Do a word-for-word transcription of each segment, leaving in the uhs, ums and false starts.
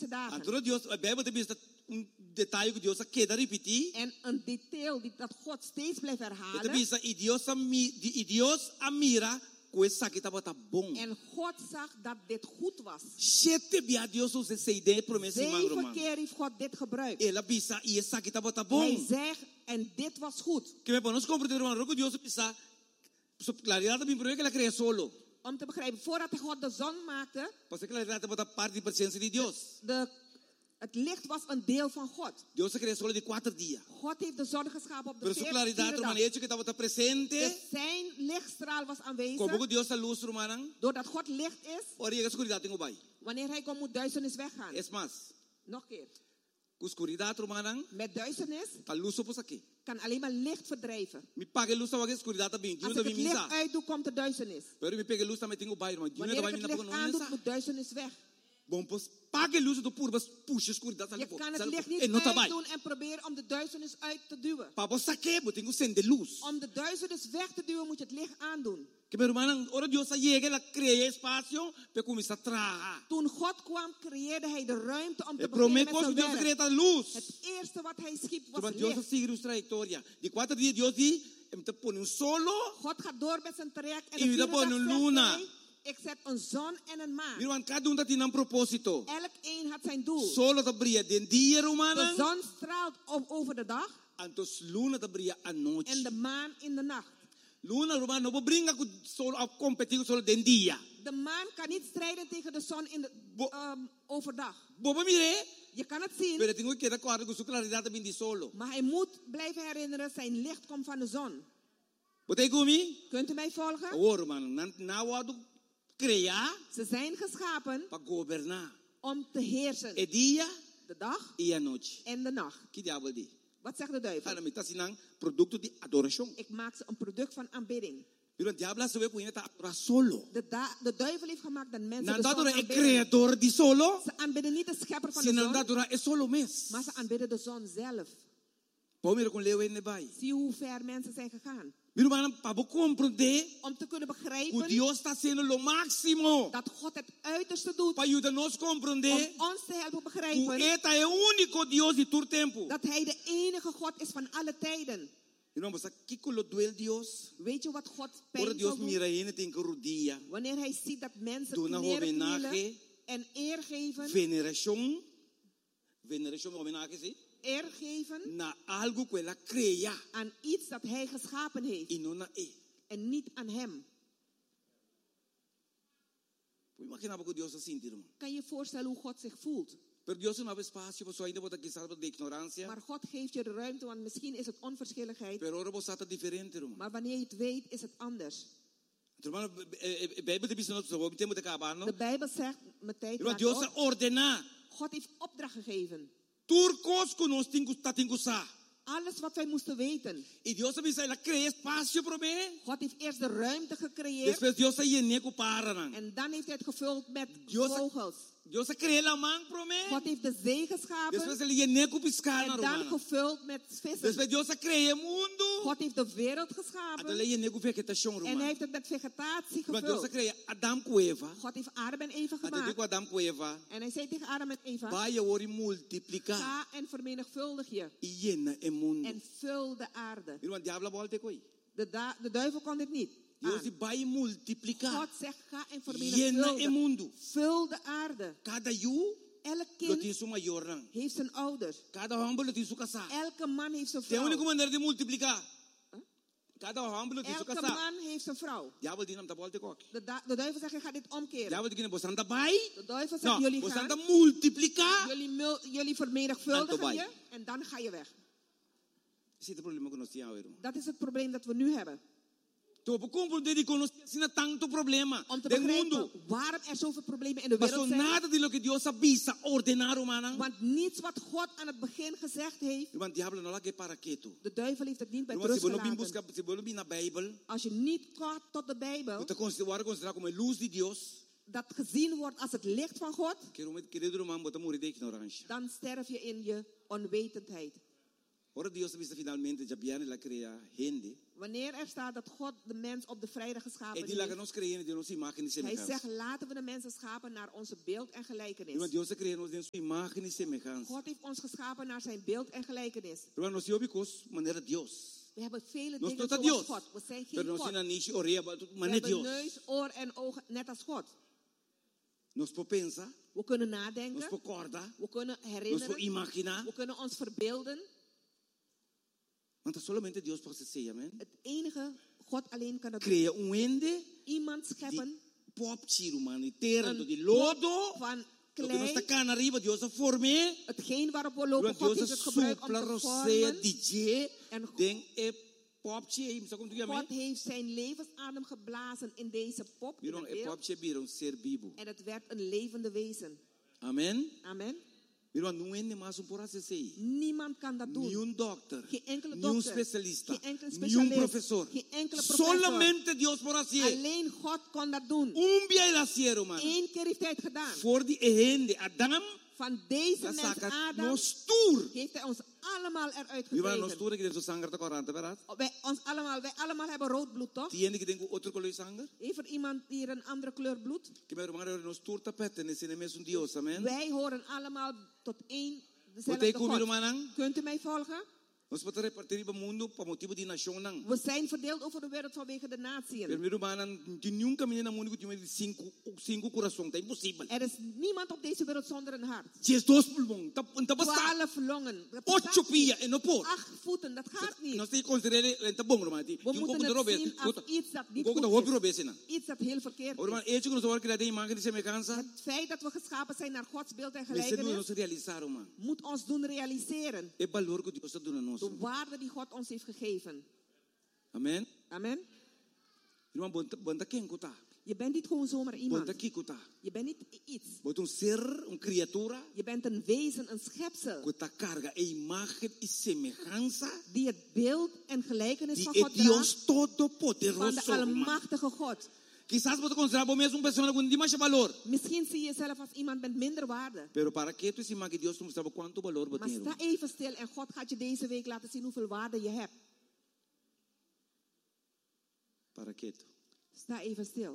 deze dagen. Antoro Dios, a Bijbel te bisa um detalhe que Dios a queda repetir. En een detail die, dat God steeds blijft Te herhalen. bisa i Dios a mi, di Dios a mira coisa que estava tá bom. En God zag dat dit goed was. Sete bia Dios o se ideia promessa Zeven Romano. keer heeft God dit gebruikt. Ela bisa e essa que estava tá Hij bom. zegt, en dit was goed. Que me podemos compreender Romano que Dios bisa so claridade bem porque ela cria solo. Om te begrijpen, voordat God de zon maakte, Porque claridade bota parte da presença de Deus. de, het licht was een deel van God. Deus cria solo de quatro dias. God heeft de zon geschapen op de Pero su veertiende claridade dag. Romano é que estava tá presente. Dus zijn lichtstraal was aanwezig. Como que Deus a luz Romano? Doordat God licht is, Ora e a escuridão tem o bai. wanneer hij komt, moet duisternis weggaan. Es mais, Nog een keer. com escuridão Romano, Met duisternis a luz só aqui. kan alleen maar licht verdrijven. Me paga luz só a escuridão também. Als Deus ik também het me licht dá. uitdoe, komt de duisternis. Pero me pega luz também tem o bai, irmão. Deus Wanneer também ik me het dá licht para não aandoe, nessa. moet duisternis weg. Bom, pois paga luz do puro, mas puxa escuridão Je ali kan het fora. licht E niet não tá bai. uitdoen en proberen om de duisternis uit te duwen. Para você que, eu tenho que acender luz. Om de duisternis weg te duwen, moet je het licht aandoen. Que meu irmão, ora Deus chega, ela cria espaço para começar a trabalhar. Toen God kwam, creëerde hij de ruimte om te E beginnen promete met zijn que Deus werk. cria a luz. Het eerste wat hij schiep was Mas Deus licht. seguir a trajectória. De quatro dias Deus diz, eu te põe um solo. God gaat door met zijn traject en E de we vierde dan dag een zegt luna. hij, ik zet een zon en een maan. Meu irmão, cada um tá tendo um propósito. Elk een had zijn doel. Solo te brilha de dia, De romano. zon straalt o- over de dag Antos luna te brilha à noite. en de maan in de nacht. Luna, romano, não brinca com solo a competir solo de dia. De maan kan niet strijden tegen de zon in de, Bo- um, overdag. Boba mire, Je kan het zien, pero tenho que dar claro com sua claridade bem de solo. maar hij moet blijven herinneren, zijn licht komt van de zon. Botei comigo? Kunt u mij volgen? Oh, romano, na na wado criar Ze zijn geschapen para governar. om te heersen. É dia De dag e a noite. en de nacht. Que diabo di? Wat zegt de duivel? Cara, me está assinando produto de adoração. Ik maak ze een product van aanbidding. Pero o diabo se ve com ele tá adorar solo. De, da- de duivel heeft gemaakt dat mensen Não de dá zon adorar é aanbidden. criador de solo. Ze aanbidden niet de schepper van Se de não dá zon, adorar é solo mês. maar ze aanbidden de zon zelf. Palmeira com leu em nebai. Zie hoe ver mensen zijn gegaan. Meu irmão, para compreender Om te kunnen que begrijpen Deus está sendo o máximo. dat God het uiterste doet. Para ajudar nós a Om compreender ons te helpen que begrijpen Eta é o único Deus de todo tempo. dat hij de enige God is van alle tijden. Irmão, mas aqui que lo duele Deus. Weet je wat God Ora pijn Deus zal doen? mira ele tem que rodia. Wanneer hij ziet dat mensen Doe een neerknielen homenage. en eer geven, Veneração. Veneração, homenagem, sim. eer geven Na algo que ela cria. aan iets dat hij geschapen heeft E não na e. en niet aan hem. Pode imaginar que Deus assim, irmão. Kan je je voorstellen hoe God zich voelt? Pero Deus não abre espaço para só ainda botar quizás de ignorância. Maar God geeft je de ruimte, want misschien is het onverschilligheid. Pero ora você está diferente, irmão. Maar wanneer je het weet, is het anders. Irmão, a Bíblia diz nós vamos ter que acabar, não? De Bijbel zegt, mijn tijd Irmão, raakt Deus op. ordena. God heeft opdracht gegeven. Turcos que nós temos que tem que usar. Alles wat wij moesten weten. E Deus sabe se ela cria espaço para mim. God heeft eerst de ruimte gecreëerd. Depois Deus sai e nego para não. En dan heeft hij het gevuld met Dios- vogels. Deus cria a mão para mim. God heeft de zee geschapen. Depois ele e nego piscar na En dan romana. gevuld met vissen. Depois Deus cria o mundo. God heeft de wereld Até geschapen. ele e nego vegetação En hij romana. heeft het met vegetatie Mas Deus gevuld. cria Adam com Eva. God heeft Adam en Eva Até gemaakt. digo Adam com Eva. En hij zei tegen Adam en Eva, Vai ori multiplicar. ga en vermenigvuldig je. E llena o mundo. En vul de aarde. Irmão, diabo volta coi. De, da- de duivel kon dit niet. Deus aan. vai multiplicar. God zegt, ga en Llena o vermenigvuldig. mundo. Vul de aarde. Cada you Elk lo kind tem seu maior rang. heeft zijn ouders. Cada homem lo tem seu casar. Elke man heeft zijn Tem a única vrouw. maneira de multiplicar. Cada homem lo tem seu Elke casar. man heeft zijn vrouw. Diabo diz não tá volta coi. De, da- de duivel zegt, je gaat dit omkeren. Diabo diz que você anda vai. De duivel zegt, Não, jullie você gaan, anda multiplicar. jullie, mul- jullie En vermenigvuldigen Dubai. je. En dan ga je weg. Esse é o problema que nós temos, irmão. Dat is het probleem dat we nu hebben. Então, para compreender que nós temos tanto problema Om te do begrijpen mundo. waarom er zoveel problemen in de Mas wereld só zijn. nada de lo que Deus avisa, ordenar, humana. Want niets wat God aan het begin gezegd heeft, Irmão, diabo não lá que para quieto. de duivel heeft het niet bij Irmão, se rust você não vir gelaten. buscar, se você não vir na Bíblia, Als je niet gaat tot de Bijbel, você considera considerar como a luz de Deus. dat gezien wordt als het licht van God, Quero querido irmão, você morrer de ignorância. dan sterf je in je onwetendheid. Ora Dios vista finalmente ya piano la crea gente. Wanneer er staat dat God de mens op de vrijdag geschapen E di la heeft. nos creia de nossa imagem e Hij semelhança. zegt, laten we de mensen schapen naar onze beeld en gelijkenis. Irmão, Deus cria nos de sua imagem e semelhança. God heeft ons geschapen naar zijn beeld en gelijkenis. Irmão, nós obicos maneira Deus. We hebben vele Nós dingen não tá zoals Deus. God. We zijn Pero geen nós God. ina nishi oreia We maneira hebben Deus. neus, oor en ogen net als God. Nós po pensa, We kunnen nós nadenken. po corda, We kunnen nós po herinneren. imaginar. We kunnen ons verbeelden. Want solamente Deus pode ser, amém? Het enige, God alleen kan dat doen. Cria um ende Iemand de scheppen. pop tiro humanitaire, Een de lodo. van Lo que nós klei. está cá na riba, Deus a forme. Hetgeen waarop we lopen, Irmão, God Deus heeft a het gebruikt om supla te roceia vormen. D J. En Den e pop tiro, sabe como tu God amém? heeft zijn levensadem geblazen in deze pop. In Viram, de e wereld. pop tiro viram ser vivo. En het werd een levende wezen. Amém? Amen. Viram, não é nem mais um por assim. Niemand kan dat doen. Nenhum doctor, Geen enkele nenhum dokter, especialista, geen enkele nenhum specialist, professor. geen enkele professor. Solamente Deus por assim. Alleen God kon dat doen. Um dia ele hacía, mano. Eén keer heeft hij het gedaan. Voor die ende Adam, Van deze la mens saca Adam nos tour. heeft hij ons allemaal eruit Wie waren nos gekregen. tour que dentro sangue da quaranta, verdade? Wij, ons allemaal, wij allemaal hebben rood bloed, toch? Die ene que tem outro color sangue. Heeft er iemand hier een andere kleur bloed? Que meu irmão nos tour tapete nesse nem mesmo Deus, amém? Wij horen allemaal tot één Botei dezelfde comigo, God. manang. Kunt u mij volgen? Nós podemos repartir o mundo para motivo de nação, não. We zijn verdeeld over de wereld vanwege de natieën. Primeiro, manang, que nunca menina mundo que tinha cinco, cinco coração, tá impossível. Er is niemand op deze wereld zonder een hart. Diez dos pulmão, tá, tá basta. Twaalf longen. Dat Ocho bestaat niet. pia, e não pode. Acht voeten, dat gaat Nós niet. temos que considerar lenta bom, irmão. We moeten het zien als iets dat niet Ook dat goed hoop is. je Iets dat heel verkeerd Ora, is. maar eentje kunnen zorgen dat die imagen die semelhança. Het feit dat we geschapen zijn naar Gods beeld en Mas se não gelijkenis nos realizar, man. moet ons doen realiseren. É valor que Deus está dando a nós. De waarde die God ons heeft gegeven. Amém? Amen. Irmão, bom, bom tá quem cuta. Je bent niet gewoon zomaar Bom iemand. tá aqui cuta. Je bent niet iets. Bom um ser, um criatura, Je bent een wezen, een schepsel. que tá carga a imagem e semelhança Die het beeld en gelijkenis de van é God Deus draagt. todo Van poderoso. de irmão. almachtige God. Quizás você considerar bom mesmo uma pessoa com demais valor. Misschien zie je jezelf als iemand met minder waarde. Pero para que tu se imagine Deus tu mostrar quanto valor você Maar tem. sta even stil en God gaat je deze week laten zien hoeveel waarde je hebt. Para que tu? Sta even stil.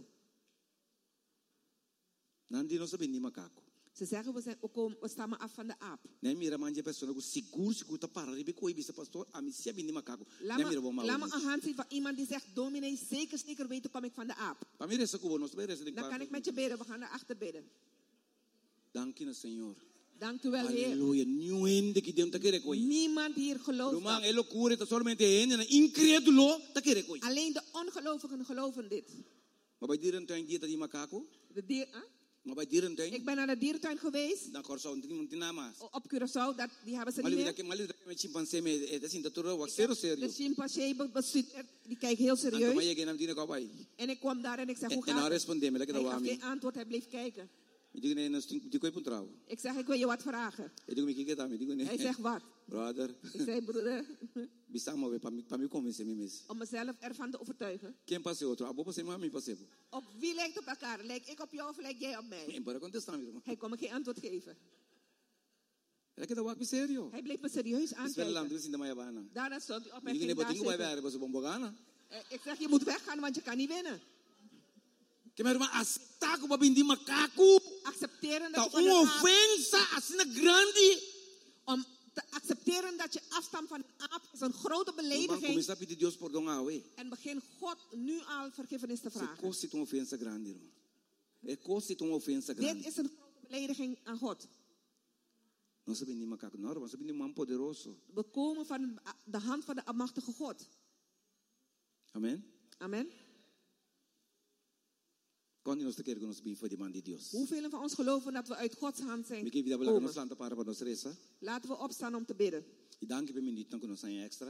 Nandi não sabe nem macaco. Ze zeggen we, zijn, we, komen, we stammen af van de aap. Nem mira manje pessoa com seguro seguro tá para ribe coi bisa pastor a mim se nem macaco. Laat Nem mira bom me, mal. laat me een hand zien van iemand die zegt, dominee, zeker zeker weten kom ik van de aap. Para mim essa cubo nós vai receber. Dan kan ik met je bidden, we gaan daarachter bidden. Dank je, Senhor. Dank u wel, Heer. Aleluia. Niente que Deus tá querer coi. Niemand hier gelooft Romang dat. é loucura, tá somente ende, incrédulo tá querer coi. Alleen de ongelovigen geloven dit. Maar bij dieren tuin dieta die macaco, De dier, huh? maar bij dieren tuin, Ik ben naar de dierentuin geweest. dan kan zo niet namas. Op Curaçao, dat, die hebben ze Maar niet liefde meer. dat met met chimpansee met het is in dat er wat zero De serio. chimpansee be- bestudeert, die kijkt heel En toen serieus. je geen die nog bij. En ik kwam daar en ik zeg, hoe En nou gaat het? respondem, lekker Hij dat gaf wami. geen antwoord, hij bleef kijken. Ik digo nee, nou die kooi puntrouw. Ik zeg, ik wil je wat vragen. Ik digo me kijk dat, ik digo Hij nee. zegt, wat? Brother, Ik zei, broeder, bisa mo para para me convencer me mes. om mezelf ervan te overtuigen. Quem passou outro, abo passei mami passei. Op wie lijkt op elkaar? Lijk ik op jou of lijk jij op mij? En para contestar me. Hij kon me geen antwoord geven. Lekker dat wak serio. Hij bleef me serieus Is wel land aankijken. dus in de Mayabana. Daarna stond hij op Ik en digo nee, ging daar botinho vai zitten. ver, was bombogana. Eh, Ik zeg, je moet weggaan, want je kan niet winnen. Que meu irmão, aceitar que o babindi macaco. Accepteren Tá dat je van uma een aap, ofensa assim grande. om te accepteren dat je afstamt van een aap is een grote Irmão, belediging. começar a pedir Deus perdão a we. En begin God nu al vergiffenis te Se vragen. costa uma ofensa grande, irmão. É costa uma ofensa Dit grande. is een grote belediging aan God. Não sabe nem macaco, não, mas sabe nem man poderoso. We komen van de hand van de almachtige God. Amém? Amen. Quando nós queremos que nós bem foi de man de Deus. Hoeveel van ons geloven dat we uit Gods hand zijn Me que vida belang nós gekomen? lanta para para nós reza. Laten we opstaan om te bidden. E danke per minuto que nós saem extra.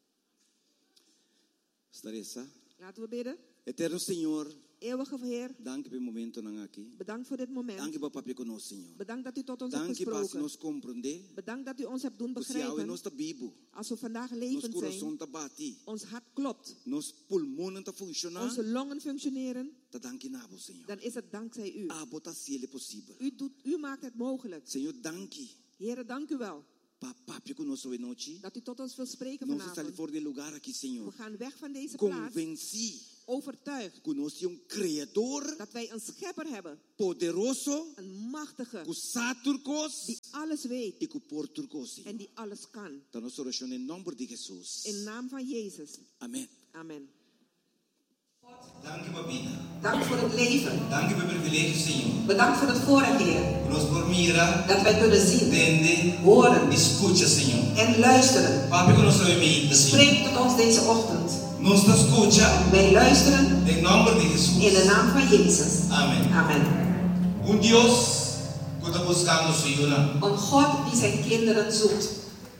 Staressa. Laten we bidden. Eterno Senhor, Eeuwige Heer, danke per momento nang aqui. bedankt voor dit moment. Danke por papi conosco, Senhor. Bedankt dat u tot ons hebt Danke para gesproken. nós compreender. Bedankt dat u ons hebt doen Que se ao begrijpen. nós tá vivo, Als we vandaag nos levend coração zijn, tá bate, ons hart klopt, nos pulmões tá funcionar. onze longen functioneren, Tá danke nabo, Senhor. dan is het dankzij u. Ah, bota se ele possível. U, doet, u maakt het mogelijk. Senhor, danke. Heren, dank u wel. Papi conosco noche. Dat u tot ons wil spreken Nos sale vanavond. voor de lugar aqui, We Senhor. gaan weg van deze plaats. Convenci. Overtuigd Conosco um criador dat wij een schepper hebben. poderoso. Een machtige. Com saturcos. Die alles weet. E com porturcos. En die alles kan. Então nós oramos em nome de Jesus. In naam van Jezus. Amen. Amen. Dank u, Babina. Dank voor het leven. Dank u voor het privilege, Senhor. Bedankt voor het voorrecht, Heer. Nos por mira, Dat wij kunnen zien, entende, horen escucha, Senhor. en luisteren. Papi, que nos oímos, Senhor. Spreek tot ons deze ochtend. Nos te escucha, Wij luisteren em nome de Jesus. in de naam van Jezus. Amém. Amen. Um Deus que está buscando su ayuda. Een God die zijn kinderen zoekt.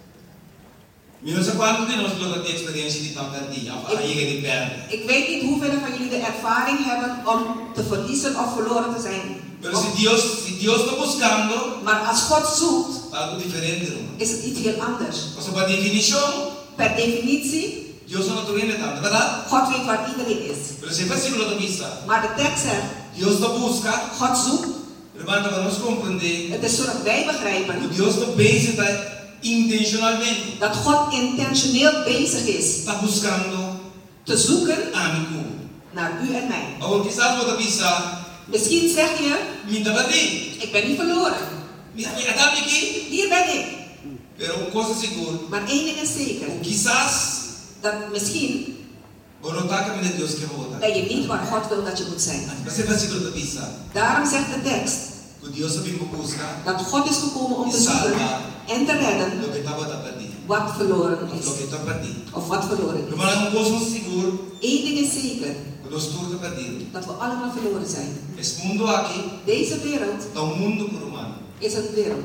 Eu não sei quantos de nós temos a experiência de estar perdido, a llegar de perto. Ik weet niet hoeveel van jullie de ervaring hebben om te verliezen of verloren te zijn. Pero si Dios, si Dios está buscando, Maar als God zoekt, algo diferente, ¿no? is het iets heel anders. O sea, por definición, Per definitie, Dios no te viene tanto, ¿verdad? God weet waar iedereen is. Pero si el versículo te dice, Maar de tekst zegt, Dios te busca, God zoekt. hermano, para nos comprender, Het is zodat wij begrijpen que Dios te visita intencionalmente. dat God intentioneel bezig is Está buscando te zoeken a mi cu. naar u en mij. Ahora quizás vos te pisa, Misschien zeg je, mi te perdí, ik ben niet verloren. mi está aquí, Hier ben ik. pero una cosa segura, Maar één ding is zeker. o quizás Dat misschien vos no estás caminando Dios que vos ben je niet waar God wil dat je moet zijn. Ese versículo te pisa, Daarom zegt de tekst que Dios se vino busca dat God is gekomen om te zoeken en te redden lo que estaba perdido, wat verloren lo is. que está perdido. Of wat verloren is. Hermano, una cosa segura, Eén ding is zeker. que los todos perdidos. Dat we allemaal verloren zijn. Este mundo aquí Deze wereld está un mundo por humano. is een wereld.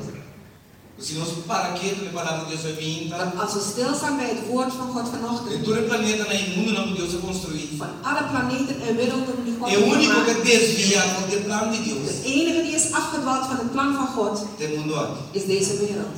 Si no para quieto, la palabra de Dios es vinta. Dat als we stilstaan bij het woord van God En vanochtend. todo el planeta, en el mundo, no Dios se construir. Van alle planeten en werelden die God El heeft único que gemaakt. desvía del plan de Dios, De enige die is afgedwaald van het plan van God del mundo aquí. is deze wereld.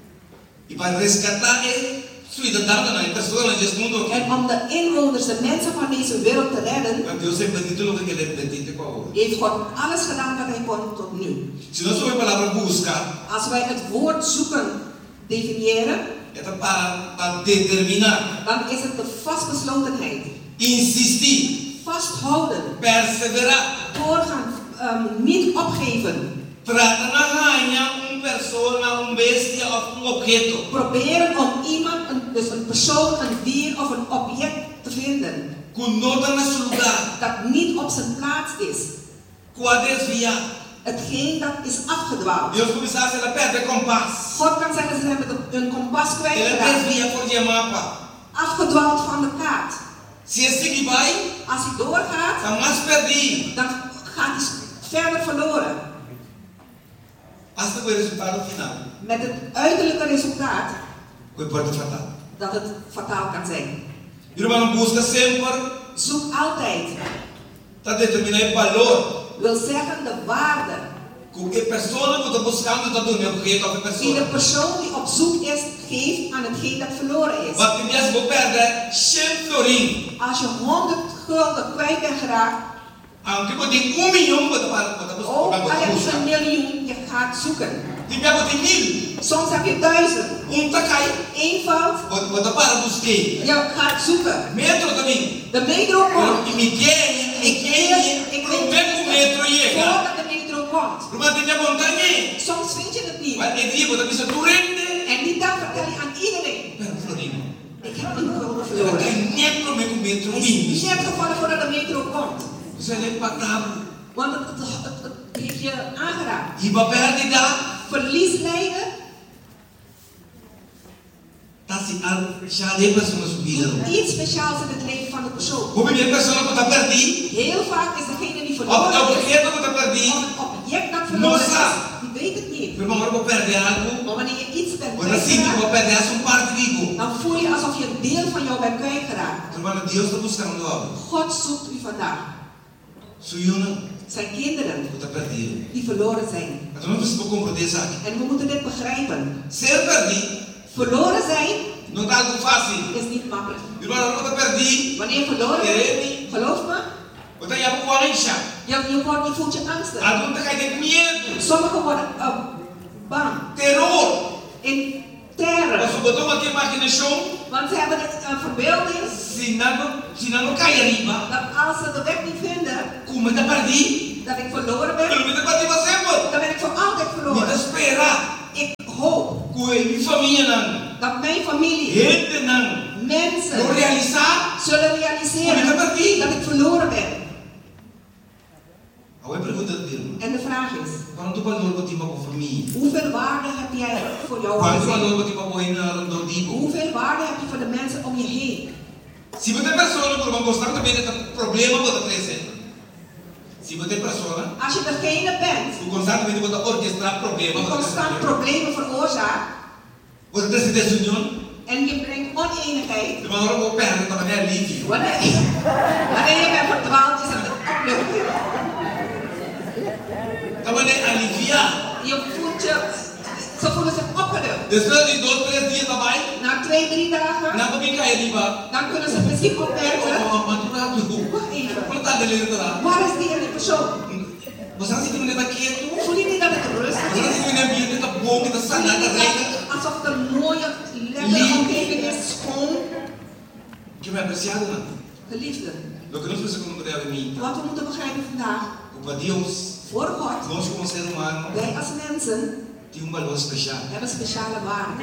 Y para rescatar el ciudadano, la persona de este mundo aquí, En om de inwoners, de mensen van deze wereld te redden, pues Dios se permite lo que le permite por ahora. heeft God alles gedaan wat hij kon tot nu. Si no sobre la palabra busca, Als wij het woord zoeken definiëren, es para, para determinar, dan is het de vastbeslotenheid. insistir, Vasthouden, perseverar, doorgaan, um, niet opgeven. tratar de dañar una persona, un bestia o un objeto. Proberen om iemand, een, dus een persoon, een dier of een object te vinden. Que no está en su lugar, Dat niet op zijn plaats is. que ha desviado. Hetgeen dat is afgedwaald. Dios comienza a hacer la pérdida de compás. God kan zeggen, ze hebben de- hun kompas Él kwijtgeraakt. desvía por llamar. Afgedwaald van de kaart. Si es que va, Als hij doorgaat, está más perdido. dan gaat hij verder verloren. Hasta que el resultado final, Met het uiterlijke resultaat que puede fatal. dat het fataal kan zijn. Y hermano, busca siempre, Zoek altijd, está determinar el valor. wil zeggen de waarde. Que persona que está buscando está dando un objeto a Die persona. de persoon die op zoek is, geeft aan hetgeen dat verloren is. Wat je wil perder, cien florin. Als je honderd gulden kwijt bent geraakt, Aunque vos tengas un millón, vos te vas ook a al heb je een buscar. miljoen, je gaat zoeken. Si ya vos tenés mil, Soms heb je duizend. un tacay, Eenvoud, vos vos te vas a buscar. je gaat zoeken. Metro también. De metro komt. Y mi quiere, y Ik quiere, weet, ik weet, luego metro llega. voordat de metro komt. Rumah tenía montaña. Soms vind je het niet. Maar ik zie wat dat is een toerende. En die dag vertel je aan iedereen. Pero Florino, Ik heb een gulden pero verloren. que metro me con metro Hij mil. is net gevallen voordat de metro komt. Você é impactado. Want het, het, het, het heeft je aangeraakt. E vai perder da. Verlies lijden Tá se algo já de pessoa na sua vida. doet iets speciaals in het leven van de persoon. Como minha pessoa que tá perdida. Heel vaak is degene die Of verloren é o is, objeto que tá of perdido. het object dat verloren is, Nossa. die weet het niet. Meu irmão, eu vou perder algo. Maar wanneer je iets bent Quando assim que eu vou kwijtgeraakt, perder essa parte digo. dan voel je alsof je een deel van jou bent kwijtgeraakt. Irmão, Deus está buscando algo. God zoekt u vandaag. Suyuna, Zijn kinderen que tá perdido. die verloren zijn. Então não precisa compreender isso aqui. En we moeten dit begrijpen. Ser perdido Verloren zijn não tá algo fácil. is niet makkelijk. Irmão, eu não tá perdido. Wanneer je verloren bent, geloof me, Eu tenho algo com a enxa. je, je, wordt, je voelt je angstig. Algum tá caindo com medo. Sommigen worden uh, bang. Terror. In terror. betul makin makin de show. Want ze hebben een verbeelding Sinano, sinano kaya riba. dat als ze de weg niet vinden, Como está perdi? dat ik verloren ben, Pero me está perdi para sempre. dan ben ik voor altijd Me verloren. está espera. Ik hoop Kue mi familia nang. dat mijn familie, Gente nang. mensen, No realizar. zullen Como está realiseren perdi? dat ik verloren ben. Agora pergunta dele. En de vraag is, Quanto valor você tem para família? hoeveel waarde heb jij voor jouw Quanto gezin? valor você tem para o na Rondodigo? Hoeveel waarde heb je voor de mensen om je heen? Se você é pessoa que não gostar também desse problema você apresenta. Se você é pessoa, Als je degene bent o constantemente você orquestrar problema, die constant você problemen veroorzaakt você tem desunião. en je brengt oneenigheid, De manier waarop we perden, dat wanneer liefje. wanneer, wanneer je bent verdwaald is het een opluchting. Dat wanneer alivia. Je voelt je, ze voelen zich opgelucht. Después de dos, tres días daarbij, Na twee, drie dagen, na papi kaya liba. dan kunnen ze misschien opmerken, Oh, matura tu. wacht even, Wat dat de leren daar? waar is die ene persoon? Was dat niet met dat keer toe? Voel je niet dat het rustig Was dat is? niet met een bier dat boom met de zand aan de regen? Alsof het een mooie, lekkere omgeving is, schoon. Que me apreciado na. Geliefde, Lo que nós precisamos de mim. wat we moeten begrijpen vandaag, Para Deus, voor God, nós como ser humano, wij als mensen tem um valor especial. hebben speciale waarde.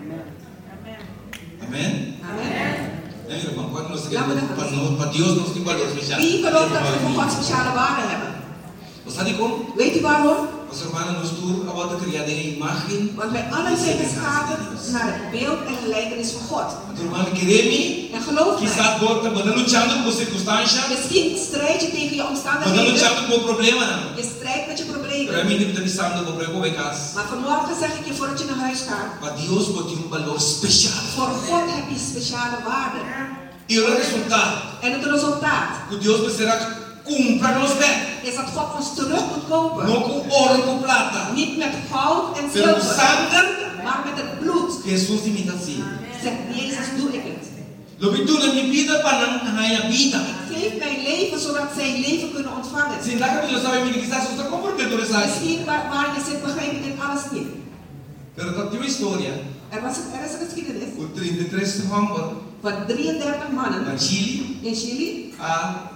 Amém? Amen. É, irmão, quando nós queremos para nós, para Deus nós tem valor especial. Wie gelooft dat we voor God speciale waarde hebben? Sabe como? Weet u waarom? Os hermanos nos tur agora criada em imagem. Want wij allen zijn geschapen naar het beeld en gelijkenis van God. Tu irmão quereme, En geloof quizás mij, agora está lutando com circunstância, misschien strijd je tegen je está omstandigheden, lutando com problema não. je strijdt met je Para problemen. mim está pensando com problema em casa. Maar vanmorgen zeg ik je voordat je naar huis gaat, Para Deus tem um valor especial. voor God heb je speciale waarde. E o resultado, En het resultaat que Deus precisará comprar nos pés, is dat God ons terug moet kopen. não com ouro com plata, Niet met goud en pelo zilver, sangue maar met het bloed. Jesus imitação. Zegt Jezus, doe ik het. Lo que tu na minha vida para não ganhar vida. Geef mijn leven zodat zij leven kunnen ontvangen. Sem lá que Deus sabe me quizás você comporta por essa. Misschien waar, waar je zit begrijp ik dit alles niet. Pero tem uma história. Er, was, er is een geschiedenis O trinta e três de novembro, van drieëndertig mannen na Chile, in Chili. a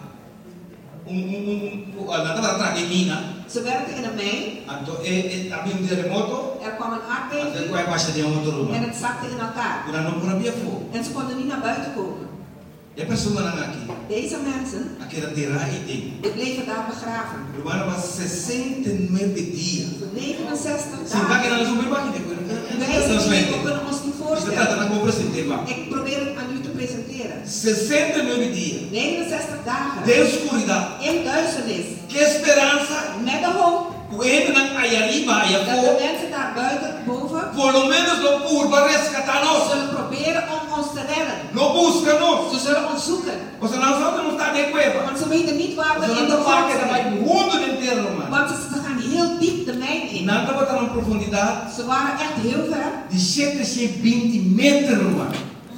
um um um um a nada atrás de mina, Ze werkten in een mijn. anto é havia um terremoto, Er kwam een até aardbeving quase baixa de um outro en rumo. het zakte in elkaar. Ora não por havia fogo. En ze konden niet naar buiten komen. E a pessoa não aqui, Deze mensen aquela terra e tem. die bleven daar begraven. Urbano was sessenta e nove dias. negenenzestig Sem lá que dagen. nós vamos aqui depois. Wij zijn hier, we kunnen ons niet Isso voorstellen. trata na compra sem tema. Ik probeer het aan u te presenteren. sessenta e nove dias negenenzestig dagen de escuridão. in duisternis. Que esperança Met de hoop o entram aí arriba, aí dat de abaixo. mensen daar buiten, boven, Por lo menos lo urba rescatar nós. zullen proberen om ons te redden. Lo busca nós. Ze zullen ons zoeken. Você não sabe não está de cueva. Want ze weten niet waar we Você in não de está grond que está mais zijn. fundo de terra, mano. Want ze ze gaan heel diep de mijn in. Não está botando uma profundidade Ze waren echt heel ver. de sete a vinte metros, mano.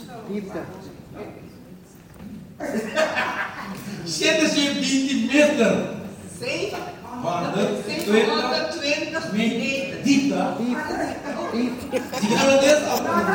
sete a vinte metros. zevenhonderdtwintig meter. Diep, tá? Diga dessa.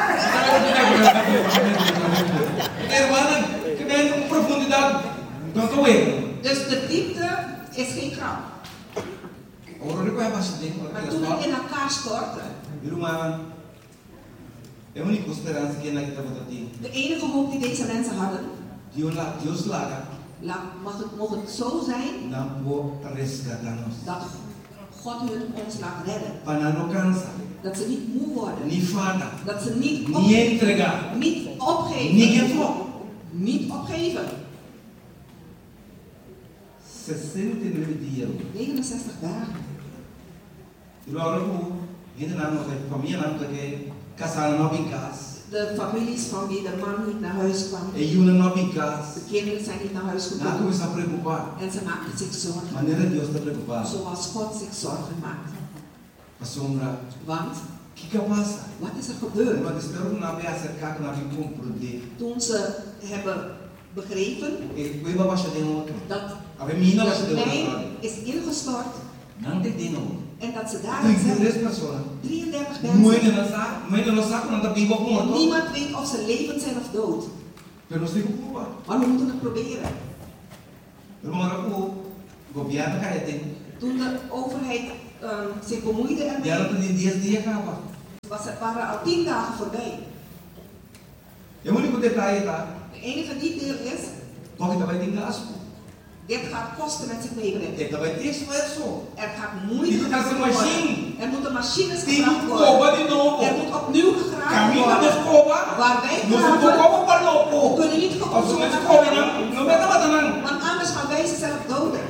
Hermana, que vem com profundidade. Então, tô erro. Dus de diepte is geen grap. Ora, não vai abaixo dele. Maar toen het in elkaar stortte, Irmã, é a única esperança que nós estamos tendo. de enige hoop die deze mensen hadden, Deus lá, Deus lá, laat, mag het, mocht het zo zijn não pode resgatar-nos. dat God hun ons laat redden. Para não cansar, Dat ze niet moe worden. nem fada, Dat ze niet, op, nem entregar, niet opgeven. nem que for. Niet opgeven. sessenta e nove dias. negenenzestig dagen. E agora, ainda não, a família não tem casar nova em casa. De families van wie de man niet naar huis kwam. E uma nova em casa. De kinderen zijn niet naar huis Não gekomen. começar a preocupar. En ze maakten zich zorgen. Maneira Deus está preocupado. Zoals God zich zorgen maakt. A sombra, Want, o que que passa? wat is er gebeurd? Mas espero que não venha acercar que não venha compreender. Toen ze hebben begrepen E foi para baixo de outro. dat A ver, mina de baixo de mijn outro. is ingestort, Não tem de novo. En dat ze daar trinta e zijn. três pessoas. drieëndertig Muito mensen. não sabe, muito não sabe quando a Bíblia morto. Niemand weet of ze levend zijn of dood. Pero nós temos que provar. Maar we moeten het proberen. Irmão, o governo cara tem. Toen de overheid um, zich bemoeide Já ermee, não tem dias dia acaba. was het, waren al tien dagen voorbij. E o único detalhe tá, De enige detail is, porque também tem gasto. dit gaat kosten met zich meebrengen. E também tem esforço. Er gaat moeite Dit gaat een gedaan worden. machine. Er moeten machines Tem gebracht cova worden. de novo. Er moet opnieuw gegraven Caminho da worden. escova. Waar wij Não se graven, preocupa para we louco. kunnen niet Als we gekozen met worden. escova não, não vai dar nada. Want anders gaan wij ze zelf doden.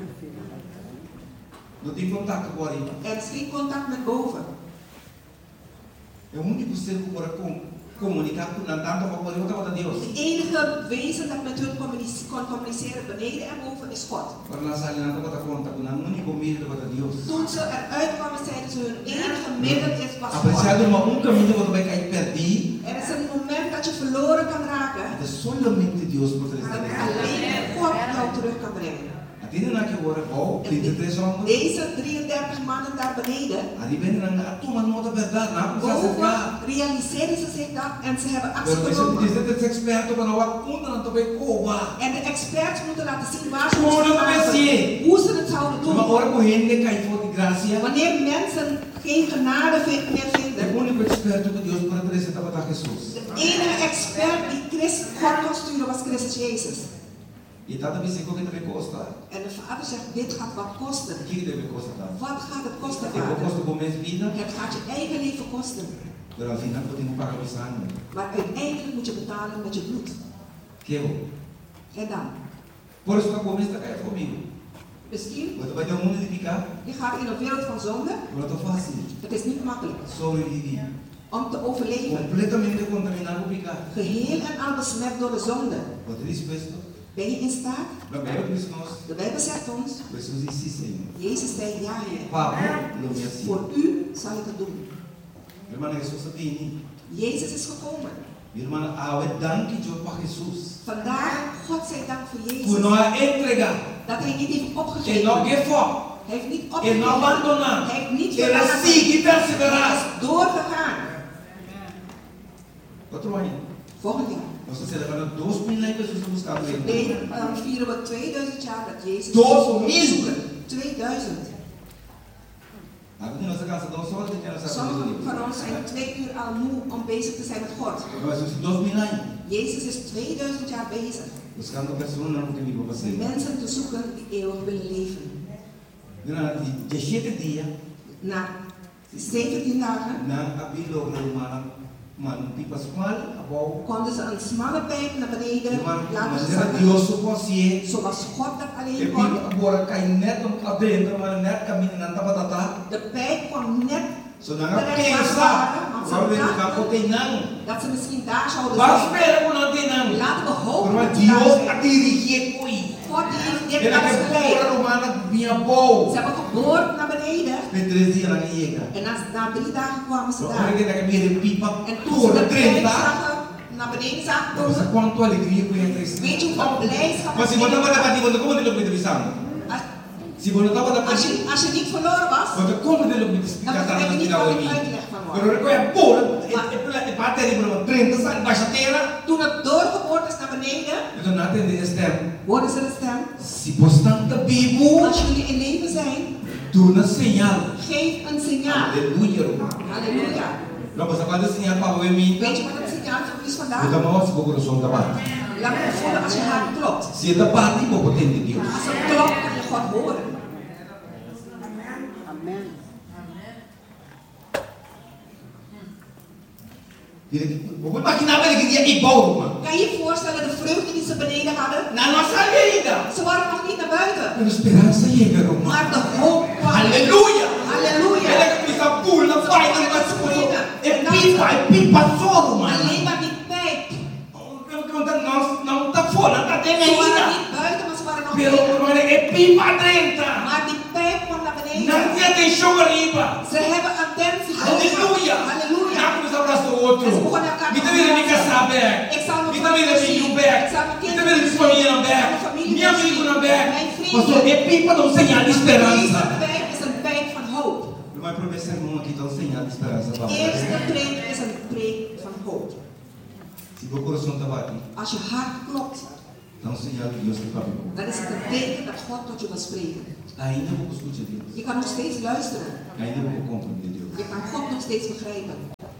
Não tem contato com ele. Er is geen contact met boven. É o único ser que pode comunicar com não tanto para poder voltar a Deus. Het enige wezen dat met hun communice- kon communiceren beneden en boven is God. Para lá sair não para conta com não único medo para Deus. Toen ze eruit kwamen, zeiden ze hun enige middel is was Apesar God. de uma um caminho que vai cair perdido, Er is een moment dat je verloren kan raken. é solamente Deus pode Dat trazer. alleen God jou terug kan brengen. Até na que agora bom, En trinta e três homens. Deze drieëndertig mannen daar beneden, Ali vem na toma nota verdade, não precisa boven acercar. realiseerden ze zich dat en ze hebben actie Pero esse genomen. diz que experto para não apunta não também cova. En de experts moeten laten zien waar ze Hoe moeten dat gaan, we hoe ze het zouden Uma doen. hora correndo cai fora de graça. Wanneer mensen geen genade vi- meer É vinden, o único experto que Deus pode apresentar para Jesus. de enige expert die Christ, God kon sturen was Christus Jezus. E cada vez que deve custar. En de vader zegt, dit gaat wat kosten. O que deve custar? Wat gaat het kosten, É o vader? custo por mês vida, Het gaat je eigen leven kosten. pero al final podemos pagar o sangue. Maar uiteindelijk moet je betalen met je bloed. Que eu. En dan? Por isso que começa a cair comigo. Misschien, Você vai ter um mundo de ficar, je gaat in een wereld van zonde. não é fácil. Het is niet makkelijk Sobreviver. om te overleven. Completamente contaminado por ficar. Geheel en al besmet door de zonde. Você diz isso? Ben je in staat? Na Bíblia diz nós. De Bijbel zegt ons, Jesus disse sim. Jezus zei, ja Heer, Pablo lo me assim. voor u zal ik het doen. Irmã, Jesus sabia. Jezus is gekomen. Irmã, ah, é dank Deus para Jesus. Vandaar, God zij dank voor Por Jezus. não entregar. Dat hij niet heeft Ele opgegeven. não give up. Hij heeft niet Ele não opgegeven. abandonar. Hij heeft niet Ele verlaten. sigue e Hij perseverar. is doorgegaan. Outro ano. Volgend jaar. Nós estamos celebrando dois mil anos Jesus buscando ele. Nee, dan vieren we tweeduizend jaar dat Jezus Doos is mil. zoeken. tweeduizend. Agora nós cansamos só de ter essa Sommigen coisa. van ons zijn twee uur al moe om bezig te zijn met God. Nós estamos dois mil anos Jezus is tweeduizend jaar bezig. buscando pessoas não tem nível para ser. Mensen te zoeken die eeuwig willen leven. Durante dezessete dias, Na zeventien dagen na abilo uma uma pipa pascual, abou. konden ze een smalle pijp naar beneden Uma laten maneira zakken. Deus o consciente. Zoals God dat E alleen pipa kon. agora cai neto adentro, mas neto caminho na tapa tata. De pijp kwam net So não é pensar. Só ver o campo tem não. dat ze misschien daar zouden Mas zijn. espera que não tem não. Laten we hopen Mas dat ze daar Deus zijn. a dirigir coi. God die heeft dit Ele alles que geleid. fora romana vinha bom. Ze hebben geboord naar beneden. Per três dias na chega. En na, na drie dagen kwamen ze Só daar. que na minha pipa En toen ze toda de pijp trinta. zagen, naar beneden zagen Nossa, komen. quanto alegria que ia ter. Weet je hoeveel blijdschap Mas se er você is? estava na partida, como ele não pode visar? Als- Se você estava na Als je, partida, als je niet verloren was, você como ele não pode dan explicar begrijp na je niet final wat de ik mim? uitleg van Pero word. recolhe pura, é para ter uma trinta, sai baixa terra. Toen het doorgeboord is naar beneden, Então não atende esse tempo. hoorden ze de stem. Se você está vivo, Als jullie in leven zijn, tu na señal. geef een signaal. Aleluia, irmão. Halleluja. Não, você pode señal para o mim. Weet je wat het signaal voor u is Eu vandaag? também vou se coração da parte. Laat me voelen als je haar klopt. Se é da parte, vou poder de Deus. Als het klopt, kun je God horen. Vou imaginar ele que dia igual, irmão. Kan je je voorstellen de vreugde die ze beneden hadden? Na nossa vida. Ze waren nog niet naar buiten. A esperança chega, irmão. Maar de hoop kwam. Aleluia! Halleluja. Ele que pisa pula, vai, não vai se coisa. É pipa, é pipa solo, mano. Alleen maar die pijp. Não, não tá fora, tá dentro Ze waren ainda. niet buiten, maar ze waren nog Pero, binnen. irmão, é pipa dentro. Maar die pijp kwam naar beneden. Não tinha atenção arriba. Ze hebben attentie Aleluia! Halleluja. Não começa a abraçar o outro. Eles begonnen elkaar Me te também me abraçar. casar bem. Ik zou mijn Me também me familie filho zien. bem. Ik zou mijn Me kinderen também me zien. família não Ik bem. zou mijn familie Minha amigo zien. não bem. Mijn vrienden. Pastor, é pipa não señal de Deze esperança. pijp is een pijp van hoop. primeiro sermão aqui está ensinando esperança para De eerste preek is een preek van hoop. Se o coração está batendo, Als je hart klopt, então o Senhor Deus te fala. dan is het een teken dat God tot je wil spreken. Ainda vou escutar Deus. Je kan nog steeds luisteren. Ainda vou compreender Deus. Je kan God nog steeds begrijpen.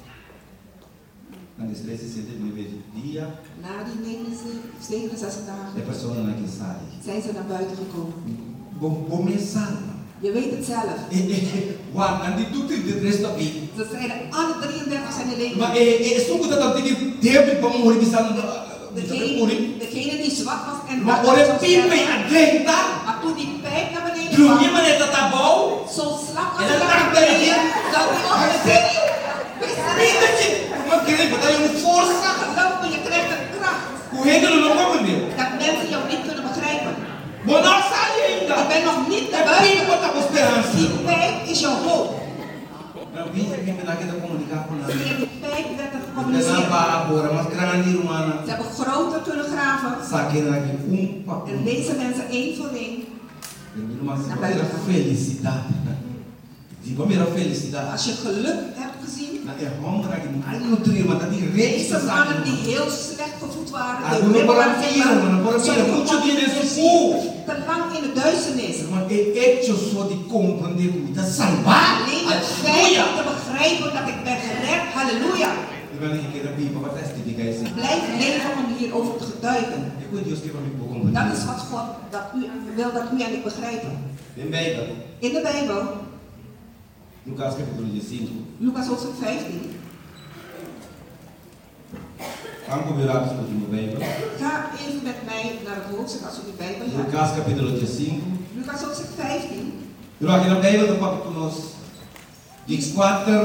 Na destreza se deve ver dia, Na die zevenenzestig é dagen pessoa na que sai. zijn ze naar buiten gekomen. Bom, começar. Je weet het zelf. Wauw, en die doet dit de rest op je. Ze zeiden alle drieëndertig zijn in leven. Maar é só que tá tendo tempo para morrer bisando. Degene, degene die zwak was en Maar dat ora was pipa sterven. e aguenta. Maar toen die pijp naar beneden Doe je kwam, maar net dat dat bouw. zo slap als En een dan naar dacht hij beneden, hier. zou die op de zee. Ainda que uma criança tá em força. Geloof me, je krijgt een kracht. O reino não come meu. Dat mensen jou niet kunnen begrijpen. Mas não sai Ik ainda. ben nog niet É naar buiten. pipa tá com esperança. Die pijp is jouw hoop. Não vi que me dá que tá comunicar com nós. Via die pijp werd er Não gecommuniceerd. para agora, mas grande humana. Ze hebben groter kunnen graven. Saqueira aqui um papo. En deze mensen één voor één. Mas se era felicidade. Digo, era felicidade. Als je geluk hebt gezien, É honger aqui, não não trio, mas tá de reis. deze mannen die heel slecht gevoed waren, Ah, de não wibbel para aan zich vier, mano, para waren, vier, muito dinheiro sul. te lang in de duisternis. Mas é hecho só de compreender que me está salvar. Alleen het feit Aleluia. om te begrijpen dat ik ben gered, halleluja. Eu vou nem querer vir para testificar isso. Blijf leven om hierover te getuigen. É que Deus quer para mim Dat compreender. is wat God dat u, wil dat u en ik begrijpen. Vem Bijbel, In de Bijbel, Lucas capítulo cinco. Lucas hoofdstuk vijftien. Vamos virar para o último Bijbel. Ga even met mij naar het hoofdstuk als u die Bijbel hebt. Lucas capítulo cinco. Lucas hoofdstuk vijftien. Pero aqui na Bíblia do papo nós diz quatro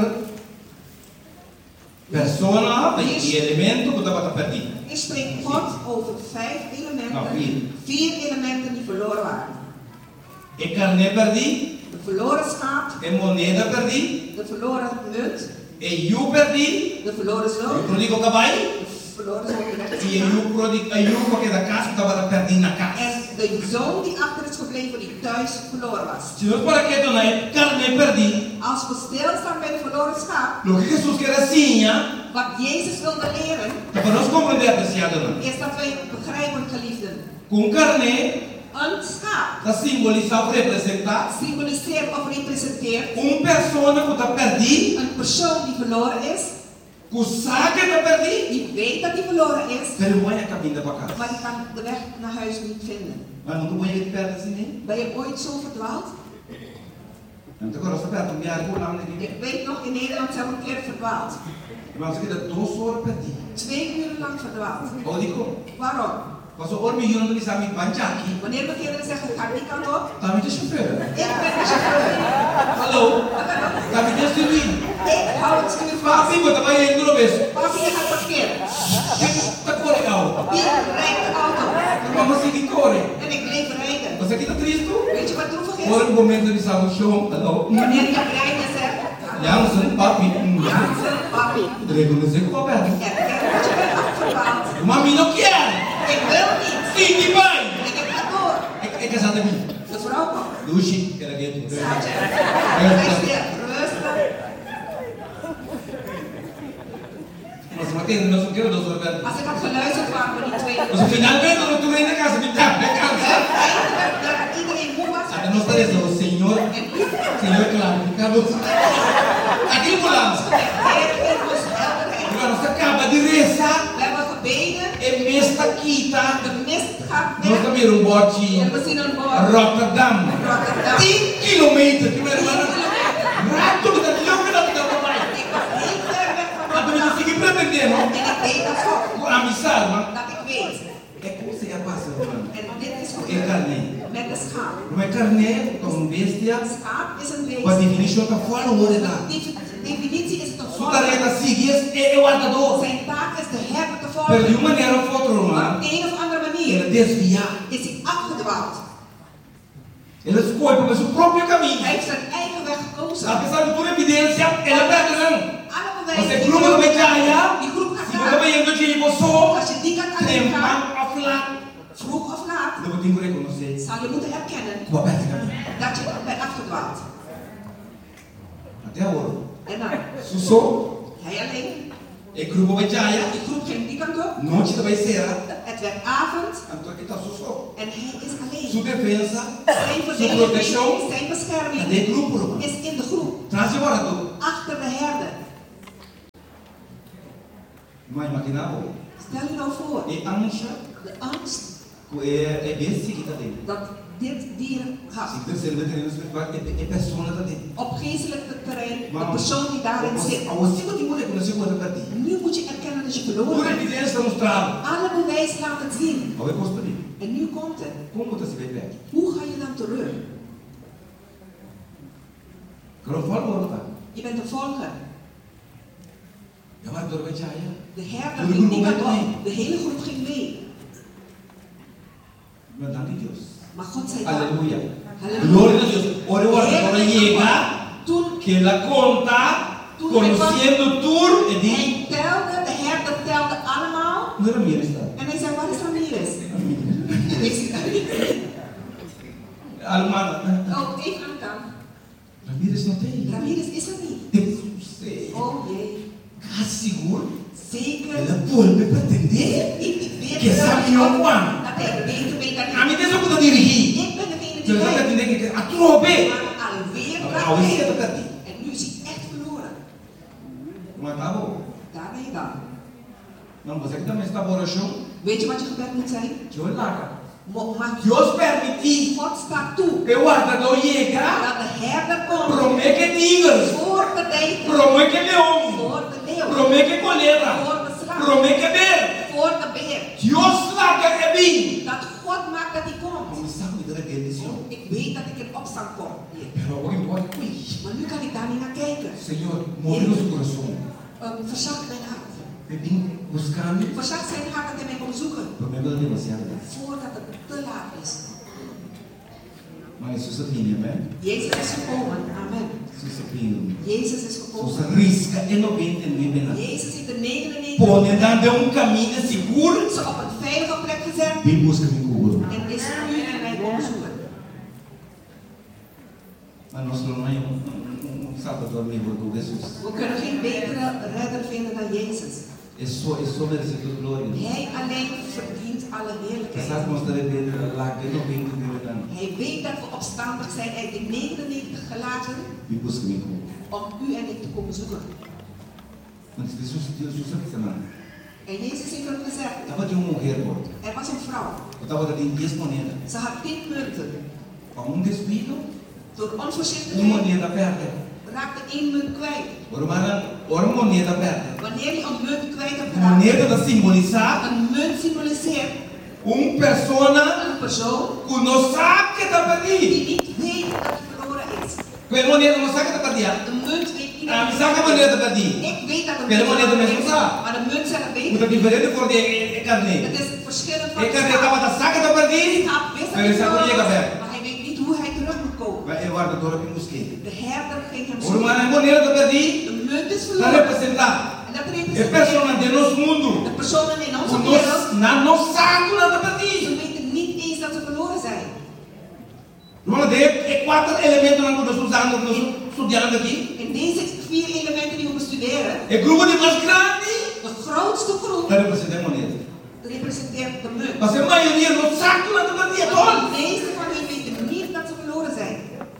personas e elementos que estava perdido. Hier spreekt God over vijf elementen, Nou, vier. vier elementen die verloren waren. É carne perdido, De verloren schaap, é moneda perdida, de verloren munt, é yu perdido, de verloren eu zoon, prodigo caballo, de verloren zoon die weg is e é gegaan. yu prodigo, é yu porque da casa estava perdido na casa. En de zoon die achter is gebleven, die thuis verloren was. Se nós para que não é carne perdida, Als we stilstaan bij de verloren schaap, o que Jesus quer assim, wat Jezus wilde leren, para nós compreender apreciado não. is dat wij begrijpen, geliefden. Com carne, Een schaap está simbolizado, representar symboliseert of representeert uma pessoa que está perdida, een persoon die verloren is, que sabe que está perdida, die weet dat die verloren is, pero não é caminho para casa. maar die kan de weg naar huis niet vinden. Mas não vou ir perto assim, né? Ben je ooit zo verdwaald? Não te conheço perto, me arco lá onde Ik weet nog, in Nederland zijn we een keer verdwaald. Mas aqui dá duas horas perdido. Twee uur lang verdwaald. Ou digo, Waarom? passou hora me juro que sabe banjar aqui. Wanneer we kinderen zeggen, ga die kant op. Tá me de chauffeur. Ik ben de chauffeur. Hallo, tá me de stuur. Ik hou het stuur vast. Papi, wat ben je in de bes? Papi, je gaat parkeren. Tá corre ao. Hier rijdt de auto. Vamos seguir corre. En ik bleef rijden. Você aqui tá triste? Weet je wat droevig is? Ora, momento de salvo show. Hallo. Wanneer je rijdt en zegt, Jansen, papi. Jansen, papi. Reconhecer que eu perto. Erken dat je bent afgedwaald. Mami não quer. Ik wil niet. Sim, que vai. En ik ga door. É casada a mim. De vrouw komt. Luxi, que era gueto. Schatje. Rustig, rustig. Mas uma coisa, nós não queremos dois horas. Als ik had geluisterd, waren we die twee uur. Mas finalmente eu tô indo na casa, me dá, me cansa. Eindelijk, dat iedereen moe was. Até nós três, o Senhor, En u Senhor claro, Carlos. Aqui volamos. Heer, geef ons helderheid. Agora nós acaba de rezar. We hebben gebeden. É mesta quita. De mist gaat Nós weg. também um bote En we zien een boord. Rotterdam. Rotterdam. tien kilometer. Que meu irmão. tien kilometer. Rato que tá louco da da papai. Ik was heel ver weg van Mas também não Rotterdam. fique pretendendo. En ik weet dat God, A missão, mano. dat ik weet. É como se passa, mano. En dit is É gebeurd carne. met de schaap. Não é carne, como bestia. Schaap is een Com a wezen. definição tá fora da hora da. De definitie is het een Sua tarefa volk. seguir é o guardador. Zijn taak is de herder te Pero de volgen. uma maneira ou outra, Maar irmão, op een of andere ele manier desviar. is hij afgedwaald. Ele escolhe pelo seu próprio caminho. Hij heeft zijn eigen weg gekozen. Apesar de toda evidência, ele perde não. Alle Você bewijzen. grupo do Bejaia, Die groep se gaat você daar. vai indo de você, Als je die kant alleen tempo gaat, a falar. vroeg of laat, Eu vou ter que reconhecer. zal je moeten erkennen Vou apertar caminho. dat je bent afgedwaald. Até só. Hij alleen. E grupo Bejaya. Die groep ging die kant op. Noite da Becerra. Het werd avond. Então aqui está só. En hij is alleen. Sua defesa. Zijn Sua verdediging, proteção. zijn bescherming Cadê grupo, irmão? is in de groep. Traz embora tu. Achter de herder. Mas imaginava. Stel je nou voor. E angst. De angst É, é bem assim que está dentro. dat dit dier had. Se terceiro veterano espiritual é pessoa está dentro. Op geestelijk terrein, de Maar persoon die daarin zit. als je wat moet kunnen zeggen wat er Nu moet je erkennen dat je Por verloren bent. evidência mostrada. Alle bewijs laat het zien. Ao é posto ali. En nu komt het. Como está se bem perto? Hoe ga je dan terug? Quando fala agora tá. Je bent een volger. Ja maar door Bejaya. De herder Door de ging groep niet met aan mee. op. De hele groep ging mee. Mas dank Deus. Maar God zei dan. Aleluia. Halleluja. Glória a Deus. Ora, ora, ora, llega. Toen Que ela conta, conhecendo tudo, e diz. hij telde, de herder telde allemaal. Não era minha está. En hij zei, waar is Ramirez? Ik zei, Almada. oh, even aan de kant. Ramirez não tem. Ramirez is er niet. Deus sei. Oh jee. Cá seguro. Zeker. Ela pode pretender. Ik weet Que sabe não quando. dat hij beter weet dan A mim ik. deixa eu dirigir. Ik ben degene die Então eu weet. pretender que a trobe. Maar alweer Ao draait isso é hij. para ti. En nu is hij echt verloren. Mas tá bom. Daar ben je dan. Não, você que também está borrachão. Weet je wat je gebed moet zijn? Eu laga. Mo- Maar Deus permitir. God staat toe Que o guardador chega. dat de herder komt Promete que tigres. voor de tijger, Promete que leão. voor de leeuw, Promete que colera. voor de slaaf, Promete que ver. voor de beer. Deus laga é bem. Dat God maakt dat hij komt. Vamos sabe de repente, Senhor. Ik weet dat ik in opstand kom. Heer. Pero agora pode. Ui. Maar nu kan ik daar niet naar kijken. Senhor, move nosso coração. Um, verzak mijn hart. Eu vim buscando. Verzak zijn hart dat hij mij komt zoeken. Problema da demasiada. Voordat het te laat is. Mas Jesus é filho, amém? Jezus is gekomen. Amen. Jesus é filho. Jezus is Jesus gekomen. risca e não vem entender nada. Jezus heeft de negenennegentig Pone andando um caminho seguro. ze op een veilige plek gezet. Vem busca-me cura. En is u en mij komen zoeken. Mas nós não é um, um, um salvador melhor do Jesus. We kunnen geen betere redder vinden dan Jezus. É só, é só merecedor de glória. Hij alleen verdient alle Sabe heerlijkheid. nós de repente lá que não vem entender nada. Hij weet dat we opstandig zijn. Hij heeft de negenennegentig gelaten Vem busca-me cura. om u en ik te komen zoeken. Mas Jesus, Jesus é que semana. En Jezus heeft hem gezegd. Estava de uma mulher morta. Er was een vrouw. Eu estava de dez moedas. Ze had tien munten. Para um descuido, Door uma onvoorzichtigheid moneda perde. raakte één munt kwijt. Ora uma, ora uma moneda perde. Wanneer je een munt kwijt hebt A geraakt, moneda da simbolizar een munt symboliseert um persona een persoon que não sabe que está perdido. die niet weet dat hij verloren is. Quella moneda não sabe que está perdida. De munt weet Ah, iedereen. mi sa che moneta está perdida. Ik weet dat een Pero munt moneda verloren mesmo is, sabe. maar de munt zelf weet Muita het niet. diferente por de é carne. Het is verschillend van É de carne schaap. estava da saca está De perdida. schaap wist dat Pero hij essa verloren collega was, velho. maar hij weet niet hoe hij terug moet komen. Vai eu guardo agora bem busquei. De herder ging hem Ora zoeken. uma moneda está perdida. De munt is Está verloren. representar En dat é representeert persona de nosso mundo. de personen in onze O wereld. nosso na não sabe nada perdido. Ze weten niet eens dat ze verloren zijn. Vamos ver, é quatro elementos que nós estamos usando, nós estudando aqui. In deze vier elementen die we bestuderen, É grupo de mais grande. de grootste groep Está representando a moneda. representeert de munt. Mas a maioria não sabe nada perdido. Want de meeste van hen weten niet dat ze verloren zijn.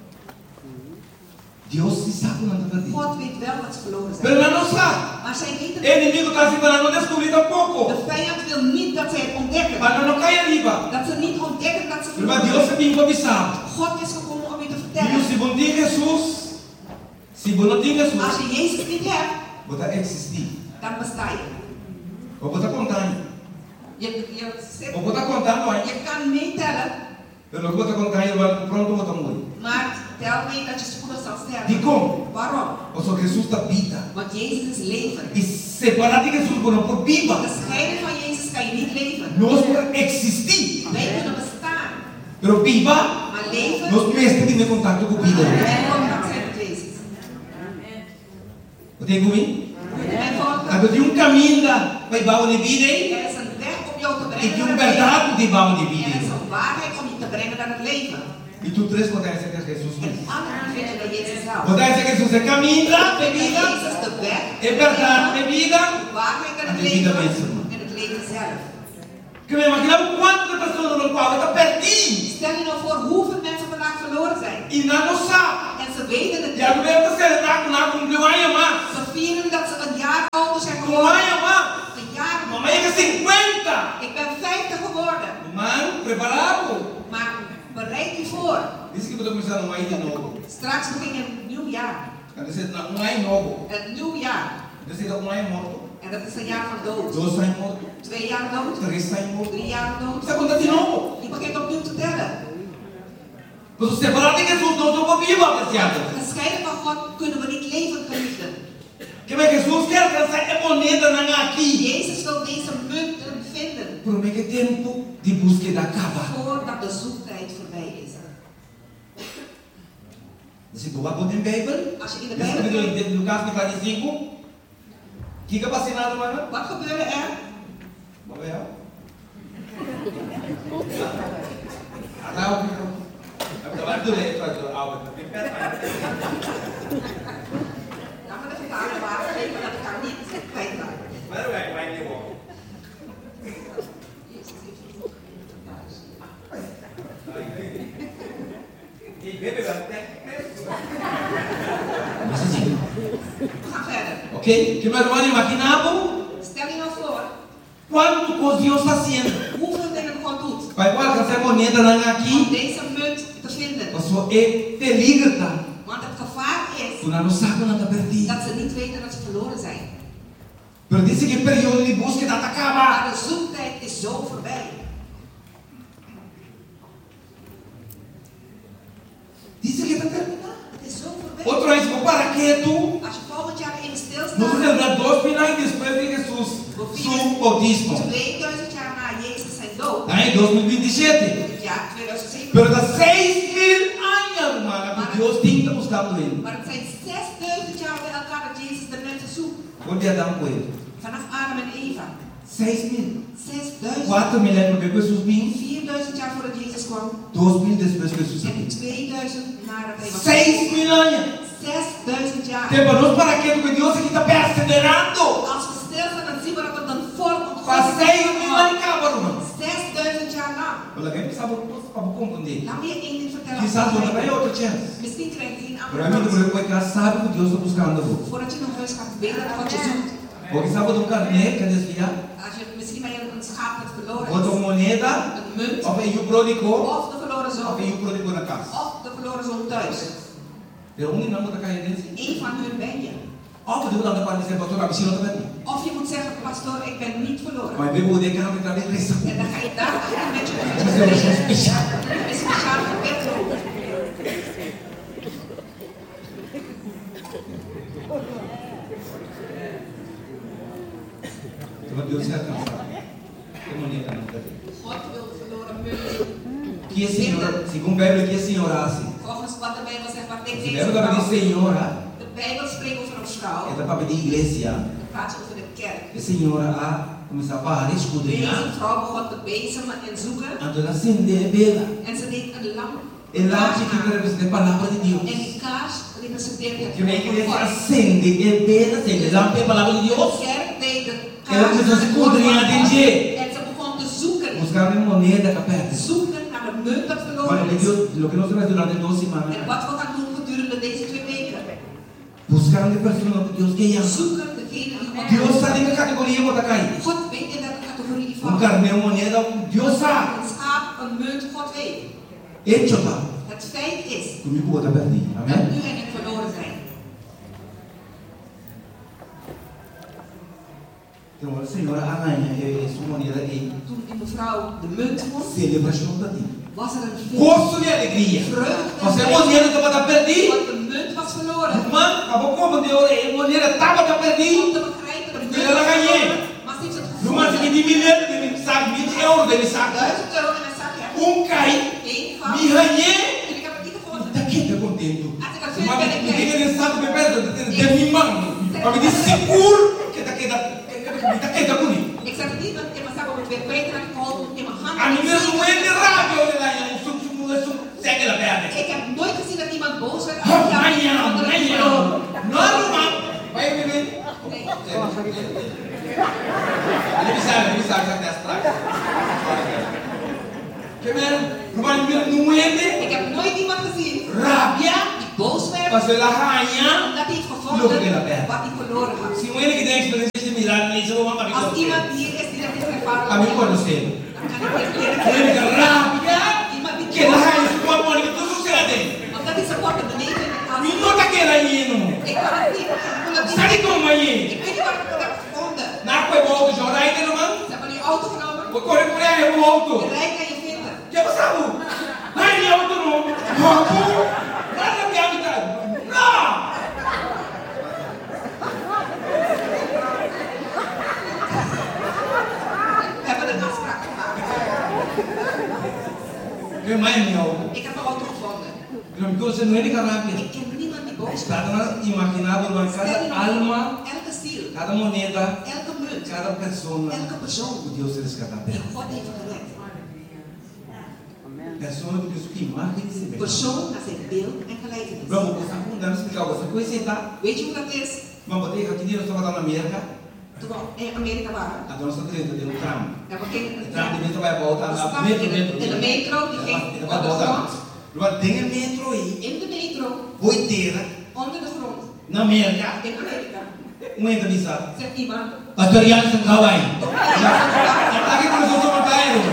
Deus se sabe nada perdido. God weet wel dat ze verloren Pero zijn. ela não sabe. Maar zij weten O het. inimigo está se para não descobrir tampouco. De vijand wil niet dat zij het ontdekken. Para não cair arriba. Dat ze niet ontdekken dat ze Mas verloren Deus zijn. é bem avisado. God is gekomen om je te E vertellen. se você tem Jesus, se você não tem Als Jesus, je Jezus niet hebt, você vai existir. dan besta je. Ou você está contando. Je, je, zit- Ou você está contando aí. je kan meetellen, Eu não vou estar contando aí, pronto, vou estar morrendo. maar tel mee dat je spoedig zal De sterven. como? Waarom? Ou só Jesus está vida. Want Jezus is leven. E separar de Jesus, não por viva. Gescheiden van Jezus kan je niet leven. Nós por existir. Wij kunnen bestaan, Pero viva, maar leven nós precisamos ter contato com vida. en contact zijn met Jezus. Você tem comigo? Moet je mij volgen? Então tem um caminho da vai bouwen de vida. Er is een weg om jou te E brengen tem um naar het leven. verdade de bouwen de Er is vida. een waarheid om je te brengen naar het leven. E tu três potências que Jesus En fez. alle vind je bij Jezus zelf. Potência que Jesus é caminho, Bij bebida, Jezus de weg, é verdade, bebida. de waarheid en En het de vida leven mesmo. en het leven zelf. Que me imaginava quantas pessoas no qual está perdido. Stel je nou voor hoeveel mensen vandaag verloren zijn. E não sabe. En ze weten het E a niet. mulher está celebrar com nada, com um ganho mais. Ze vieren dat ze een jaar ouder zijn Com geworden. ganho mais. Een jaar. Mamãe é cinquenta. Ik ben vijftig geworden. Mano, preparado. Maar bereid je voor. Disse que eu estou começando um aí de novo. Straks begin een nieuw jaar. Quando você está um aí novo. Een nieuw jaar. Você está um aí morto. En dat is een jaar van dood. Dois aí morto. Twee jaar dood. Três aí morto. Drie jaar dood. Você conta de novo. Je begint opnieuw te tellen. Mas você falar de Jesus não estou vivo, apreciado. Gescheiden van God kunnen we niet leven genieten. Que mas Jesus quer alcançar a moneda na aqui. Jezus wil deze munten vinden. Por meio que tempo de búsqueda acaba. Voordat de zoektijd voorbij is. Você vai poder em Bijbel? Als je in de Esse Bijbel livro kijkt, de Lucas vinte e cinco. Que que passa nada, mano? wat gebeurde er? Vamos ver. Agora o que Agora do leite, faz o áudio. Laat me de vertaling waargeven dat ik daar niet kwijtraak. Mas não é que vai ter bom. E bebe até. We gaan verder. Ok? Que meu irmão imaginava Stel je nou voor quanto que Deus está fazendo. hoeveel dingen God doet Vai alcançar a moneda lá om aqui. deze munt te vinden. Mas só é peligro, tá? Want het gevaar is Tu não sabe onde está perdido. dat ze niet weten dat ze verloren zijn. Pero disse que o período de búsqueda está acabado. Maar de zoektijd is zo voorbij. Disse que está terminado. Het is zo voorbij. Outro vez, vou para quieto. Als je volgend jaar even Vamos stilstaat, lembrar dois mil anos depois de Jesus, seu bautismo. tweeduizend jaar na Jezus zijn dood, Aí, dois mil e vinte e sete. het jaar tweeduizend zeven. Pero dá seis mil anos, mano, que Deus tem que buscando ele. Maar het zijn zesduizend jaar bij elkaar dat Jezus de mensen zoekt. Onde Adão foi? Vanaf Adam en Eva. seis mil. zesduizend. quatro mil anos depois Jesus vinha. vierduizend jaar voordat Jezus kwam. dois mil depois Jesus En vinha. tweeduizend nadat hij was. seis mil anos. zesduizend jaar. Tempo, nós para quieto, que Deus aqui está perseverando. Als we stilstaan, dan zien we dat het een vorm op Faz God seis mil anos, cabrão. zesduizend jaar lang. Olha, quem sabe para confundir. Laat me je één ding vertellen. Quizás não vai outra chance. Misschien krijg je een Para andere mim, kans. depois que sabe que Deus está buscando. Voordat je naar huis gaat, weet dat God je zoekt. Porque sabe de um carnê que desviar. Als je misschien bij een schaap hebt verloren, Outra moneda. een munt, Of é o pródigo. of de verloren Of zoon, é o pródigo na casa. of de verloren zoon thuis. Pero um não está caindo. Eén van hun ben je. Of de outra parte dizer, pastor, a missão não está bem. Of je moet zeggen, pastoor, ik ben niet verloren. Mas bem, poder que não tem nada a ver. En dan ga je daar met je Mas é um especial. een speciaal gebed doen. Então Deus se alcançar. Que moneda não está bem. God wil de verloren munt. Que a senhora, segundo a Bíblia, que a senhora assim. Volgens wat de Bijbel zegt, wat denkt Se deze lembra da vrouw? senhora, De Bijbel spreekt over een vrouw. é da para pedir igreja. Het praat over de kerk. A senhora a começar a parar, escudriñar. Deze vrouw begon te bezemen en zoeken. Então acender a vela. En ze deed een lamp. El lampe que representa a palavra de En Deus. die kaars representeert het Que a igreja woord van God. acende a vela, acende a lampe é a palavra de De Deus. kerk deed de Ela kaars começou a aan het woord van escudriñar, God. entende? En ze begon te zoeken. Buscar uma moneda que perde. Zoeken naar de munt dat Olha, verloren is. Deus, o que nós vamos durante duas semanas. En wat we gaan doen gedurende deze twee weken. Buscar a pessoa que Deus quer amar. Zoeken degene die God Deus sabe em que categoria eu vou cair. God weet in welke categorie die Um valt. carnê, uma moneda, Deus sabe. Een schaap, een munt, God weet. Hecho tá. Het feit is Comigo vou estar perdido. dat Amém? u en ik verloren zijn. Então, a senhora arranha essa moneda aí. Toen die mevrouw de munt vond, Celebração para ti. was er een feest. Gosto de alegria. Você é moneda que vai estar perdido. Want de munt was verloren. Mano, acabou como de ouro, a moneda estava estar Om perdido. te begrijpen, de munt Ela was ganhei. verloren. Maar ze heeft het Não mais que gevonden. de milhões de saco, vinte euros de saco. duizend euro in een zakje. Um cai, Eén van. me ranhei. En ik heb het niet gevonden. Daqui está contento. Als ik het Mas vind, ben ik o que blij. ele sabe que perto de mim, mano. Para me dizer seguro que daqui da daqui da bonito. Ik zet het niet in mijn zak om het weer kwijt te raken. Ik hou het in mijn hand. A mim mesmo é de rádio, olha lá, um suco, um suco, segue lá perto. iemand boos werd, Oh, ja, man, ja, andere man, ja. verloren. No, man. Wait a minute. Nee. Let me say, let me say that straks. Kemer, rumah ini nungguin Ik heb nooit iemand gezien rabia. die boos werd Pas we lahannya. omdat hij heeft Loop in gevonden dat bed. wat hij verloren had. Si mulher que tem experiência de mirar nisso, vamos para Als iemand hier is die dat heeft ervaren, Kami conhecer. dan kan ik echt leren Ele kennen. fica rabia. Iemand die Que lá isso pode morrer que tudo sucede. omdat hij zijn woorden beneden in het Me hart. nota que era hino. Ik kan het niet, ik voel het Sabe niet. como aí? Ik weet niet wat ik heb gevonden. Na foi bom de jogar aí, não mano? Ze hebben die auto genomen, Vou correr por aí, eu volto. je rijdt naar je vinden. Que passou? Não é outro nome. Vamos. Nada de amizade. Não. We hebben een afspraak gemaakt. Que mais meu? Ik heb een auto gevonden. Não você não é de carapia. Ik ken niemand die boos Cada werd. um imaginava uma cada alma, Elke ziel, cada moneda, elke munt, cada pessoa. elke persoon O Deus se resgatar die dela. God heeft gered. Pessoa que Deus que imagem de si mesmo. Persoon naar zijn beeld en gelijkenis. Vamos começar com dando explicar você conhece tá? Weet je hoe dat is? Vamos botar aqui nós estamos na América. Toen we in Amerika waren. A nossa dentro de um tram. En we gingen O tram de metro vai voltar we na stapten metro in, metro. de- in de metro, die Ele ging vai op de voltar. grond. Lugar tem a metro aí. In de metro, Boiteira. onder de grond. Na América. In Amerika. Um entra bisado. Zegt iemand. Pastor Jansen Hawaii. Ja. Aqui nós vamos voltar aí.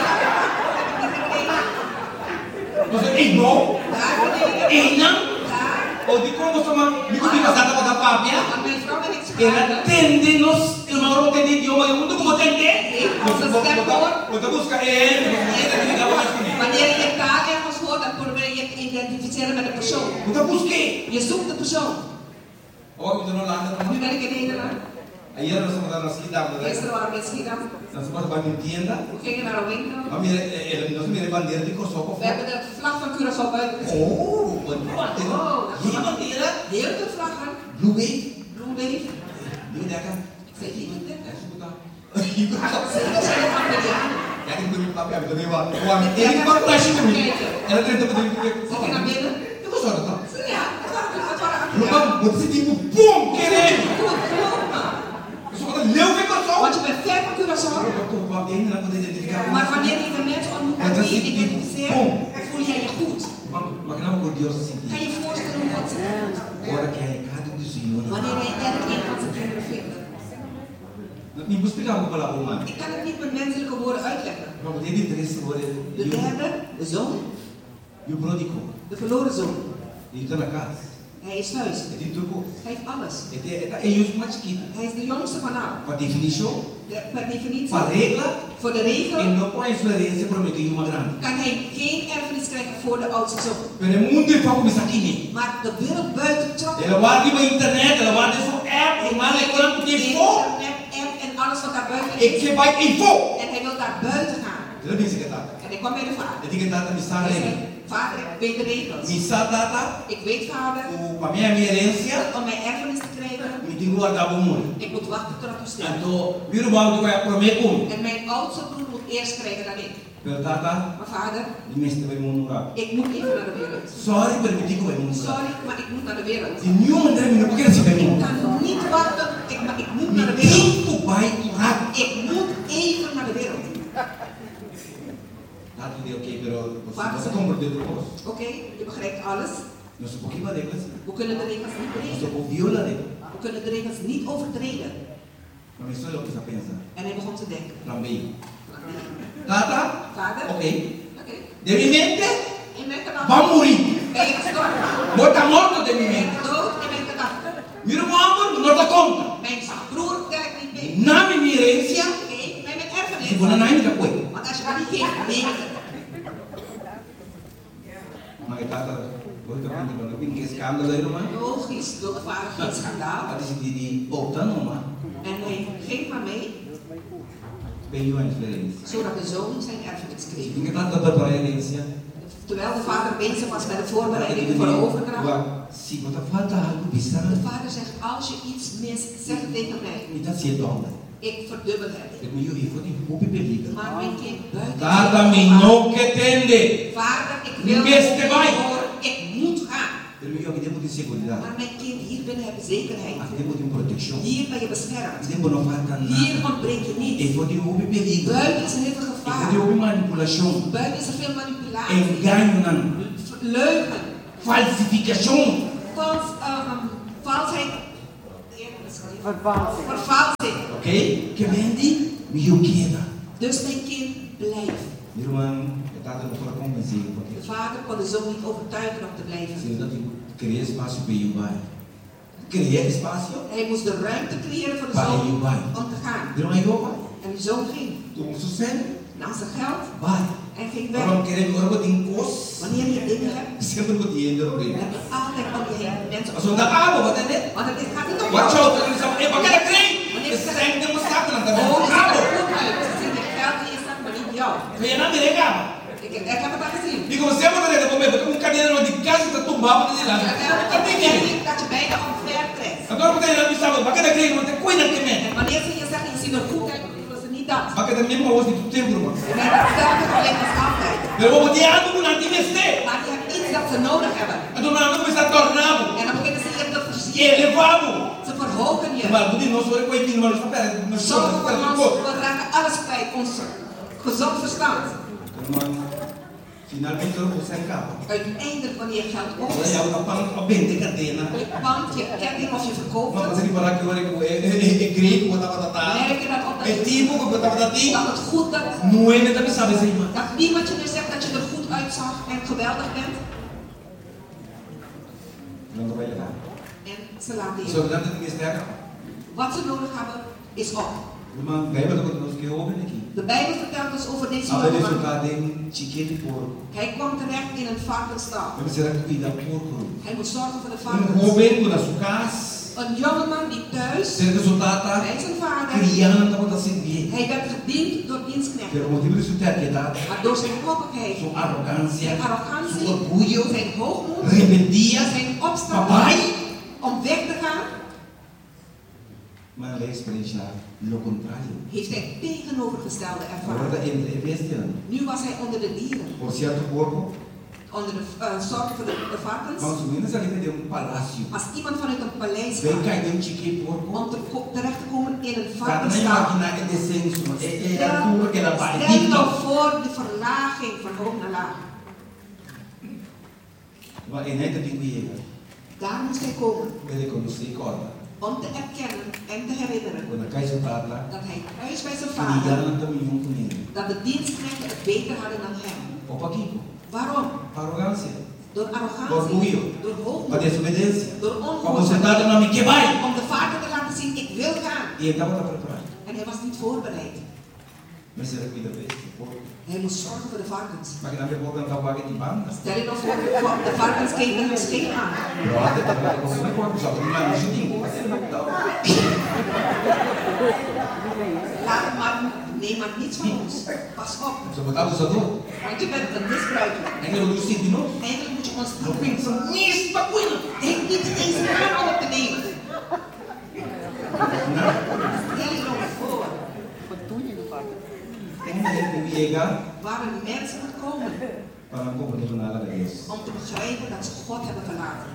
Nós ei não. Daar beneden. Ei não. Daar. O de como somos, me comi passada para dar papia. Want mijn vrouw en ik Ela spraken. tende nos, ele não vai entender idioma, eu não vou entender. Onze stem hoor. Você busca ele, ele que dá mais comigo. Wanneer je taal ergens hoort, dan probeer je te identificeren met de persoon. Você busque. Je zoekt de persoon. Oh, eu não lá, Nu não. ben ik in Nederland. Aí nós estamos lá na cidade, Gisteren waren we in Schiedam. nós vamos para uma tienda. We gingen naar een winkel. Mas mira, ele nós mira bandeira de Kosovo. We hebben de vlag van Curaçao buiten gezien. Oh, wat wat. Oh, Hier bandeira. heel veel vlaggen. Blue Wave. Blue Wave. Die daar. Ik zeg niet met dit. Ja, escuta. Dat zijn de Amerikanen. Ja, ik moet papia, ik moet wel. Gewoon, ik pak plasje voor mij. En dat is toch niet. Zit je naar binnen? Ik was dat dan. Ja, dat waren, dat waren Lugar, Amerikanen. você tem tipo bom querer. Goed, geloof me. Só que leu vem com Want je bent ver van Curaçao. Maar wanneer je de mensen ontmoet met wie je identificeert, voel jij je goed. Mas não por Deus assim. Kan je je voorstellen hoe God zich voelt? Agora que é cada um do Senhor. Wanneer hij elk een van zijn kinderen vindt. Niet moet spreken over palavra humana. Ik kan het niet met menselijke woorden uitleggen. Maar wat dit is worden. De derde, de zoon, E o pródigo. de verloren zoon. Ele está na casa. Hij is thuis. Ele tem tudo. Hij heeft alles. Ele é é isso mais que. Hij is de jongste van allen. Para definição, De- Per definitie, para regra, voor de regel, ele não pode influência prometer uma grande. kan hij geen erfenis krijgen voor de oudste zoon. Pero o mundo é para começar aqui. Maar de wereld buiten trok Ela guarda na internet, ela guarda sua app, mas ela quando tem fogo, internet, app en alles wat daar buiten é is. que vai em fogo. En hij wil daar buiten gaan. Ele diz que tá. En hij kwam bij de vader. Ele diz que tá me Hij sabe. zei, vader, ik weet de regels. Me sabe data. Ik weet, vader, O para minha minha herência, om mijn erfenis te krijgen, me tem que guardar o mundo. ik moet wachten tot u sterft. Então, vira o balde vai prometer como. En mijn oudste broer moet eerst krijgen dan ik. Pero tata, Maar vader, de mestre vai mundo lá. ik moet even naar de wereld. Sorry, permitir que vai mundo lá. Sorry, maar ik moet naar de wereld. De nenhuma maneira me não quer se vai Ik mundo. kan niet wachten, ik, maar ik moet Me naar de wereld. tempo vai curar. Ik moet even naar de wereld. Tá tudo ok, pero você Fato. você compreende o posto. Oké, je begrijpt alles. Nós um pouquinho vai regras. We kunnen de regels niet Nós breken. um viola regras. We kunnen de regels niet overtreden. Mas isso é o que você pensa. En hij begon te denken. Também. Tata, Vader, ok. oké, De minha mente, in mijn gedachten vai morir. ben je gestorven. Bota morto de minha Ben mente. je dood in mijn gedachten. Vira o amor, não dá conta. Mijn broer werkt niet mee. Na minha herência, Oké, bij mijn se erfenis. você não ainda foi. Want als je dat niet geeft, neem ik het. Mas tata, você tá falando que tem escândalo aí, irmã? Logisch, wil de vader geen schandaal. A decidir voltar, não, mas En hij ging maar mee, bem a diferença. zodat de zoon zijn erfenis kreeg. Tem que tratar da tua herência. Terwijl de vader bezig was met de voorbereidingen voor de overdracht. Se você falta algo, bizarro, De vader zegt, als je iets mist, zeg het tegen mij. me dá se dobra. Ik verdubbel het. É melhor ir for de roupa e periga. Maar mijn kind buiten. Cada minuto que tende. Vader, ik wil Ninguém se vai. horen. Ik moet gaan. Pero yo aquí tengo seguridad. Maar mijn kind, hier binnen heb je zekerheid. Aquí tengo protection. Hier ben je beschermd. Aquí tengo no falta Hier nada. ontbreek je niet. E voor die hobby peligro. Buiten is er heel veel E gevaar. voor die hobby manipulação. Buiten is er veel manipulatie. Engano nan. Leugen. Falsificação. Vals, um, valsheid. Vervalsing. Vervalsing. Ok? Que vende? Mio queda. Dus mijn kind, blijf. Meu irmão, eu estava para convencer. De vader kon de zoon niet overtuigen om te blijven. Se eu criar espaço para ir vai. Criar espaço. Hij moest de ruimte creëren voor de Para zoon ir vai. om te gaan. Meu irmão, eu vai. En de zoon ging. Tu não sucede? Nam zijn geld Vai. en ging weg. Waarom querer agora vou ter cos? Wanneer je dingen hebt, Sempre vou ter dinheiro dan bem. heb je altijd om je heen mensen. Als we daar aan wat dan net? Want het is- gaat niet om Watch jou. out, eles são, é para cada crente. Eles saem de uma sábado na Oh, tabela. het ziet Cabo. er goed uit. Ze zien je geld in je zak, maar niet jou. Vem na direita. Ik, ik heb het al gezien. Digo, você é uma direita, porque um cadeira de casa está tumbado de lá. Het is niet dat je bijna omver trekt. Agora você está na sábado, para cada crente, você cuida que me. En wanneer ze je zeggen, je ziet er goed uit, dan willen ze niet dat. Para cada mesmo hoje do tempo, irmão. Je bent hetzelfde gelijk als altijd. Pero vamos ter algo com antiveste. Maar je hebt iets dat ze nodig hebben. Então nós vamos estar tornado. En dan beginnen ze je te E versieren. elevado. Ze verhogen je. Mas você não só é coisa que nós não pera, nós Sommigen van ons, somos. we raken alles kwijt. Ons gezond verstand. Irmão, finalmente eu vou sem cabo. Uiteindelijk, wanneer je geld op Olha, is, eu estou bem de cadena. je pand, je ketting of je verkoopt Mas het, você falar que agora é grego, eu estava merk tratando. je dat op dat É je tipo que eu estava dat tratando. het goed dat, Não é nem também sabe assim, irmão. dat niemand je nu zegt dat je er goed uitzag en geweldig bent. Não vai levar. En ze laten Só je. que nada ninguém está. Wat ze nodig hebben, is op. Irmão, vai para quando nós que ouvem aqui. De Bijbel vertelt ons over deze A ver isso jongeman. cá tem chiquete porco. Hij kwam terecht in een varkenstal. Deve ser a cuidar porco. Hij moet zorgen voor de Um varkens. jovem na sua casa, Een jongeman die thuis, cerca de sua tata, bij zijn vader, criando estava a servir. hij werd gediend door dienstknechten. Pelo motivo de sua terquedade, Maar door zijn koppigheid, sua arrogância, zijn arrogantie, seu orgulho, zijn hoogmoed, rebeldia, zijn opstand papai, om weg te gaan, mas ele expressa lo contrário. heeft hij tegenovergestelde Agora ervaring. entre é bestia. Nu was hij onder de dieren, Por certo porco, onder de uh, zorg voor de, de varkens. vamos subir nessa linha de um palácio. Als iemand vanuit een paleis Vem kwam cair um chiquete porco. om te, ko- terecht te komen in een Cada varkenstal, máquina é descenso, é é a turma que ela vai. stel je nou voor de verlaging van hoog naar laag. Mas é neta de guia. Daar moest hij komen Ele conduziu corda. om te erkennen en te herinneren Quando cai sua tata, dat hij thuis bij zijn vader, ligaram no caminhão com ele. dat de dienstknechten het beter hadden dan hem. Opa, Kiko. Waarom? Arrogância. Door Orgulho. arrogantie, door Para hoogmoed, desobediência. door Para você ongehoorzaamheid, estar no nome que vai. om de vader te laten zien, ik wil gaan. E ele estava preparado. En hij was niet voorbereid. Mas era cuida desse porco. Hij moest zorgen voor de varkens. Mas que na verdade volta não vaga de banda. Stel je nou voor, de varkens keken hun scheen aan. Brother, tá vendo como é porco? Só que não é ajudinho. Laat maar, neem maar niets van ons. Pas op, Só botava os adultos. want je bent een misbruiker. Ainda não disse de novo. Eigenlijk moet je ons Não pensa nisso, tá cuida. denk niet eens aan om het te nemen. Não. Stel je nou voor, Como ele devia chegar waar een mens moet komen para não compreender nada de Deus. om te begrijpen dat ze God hebben verlaten.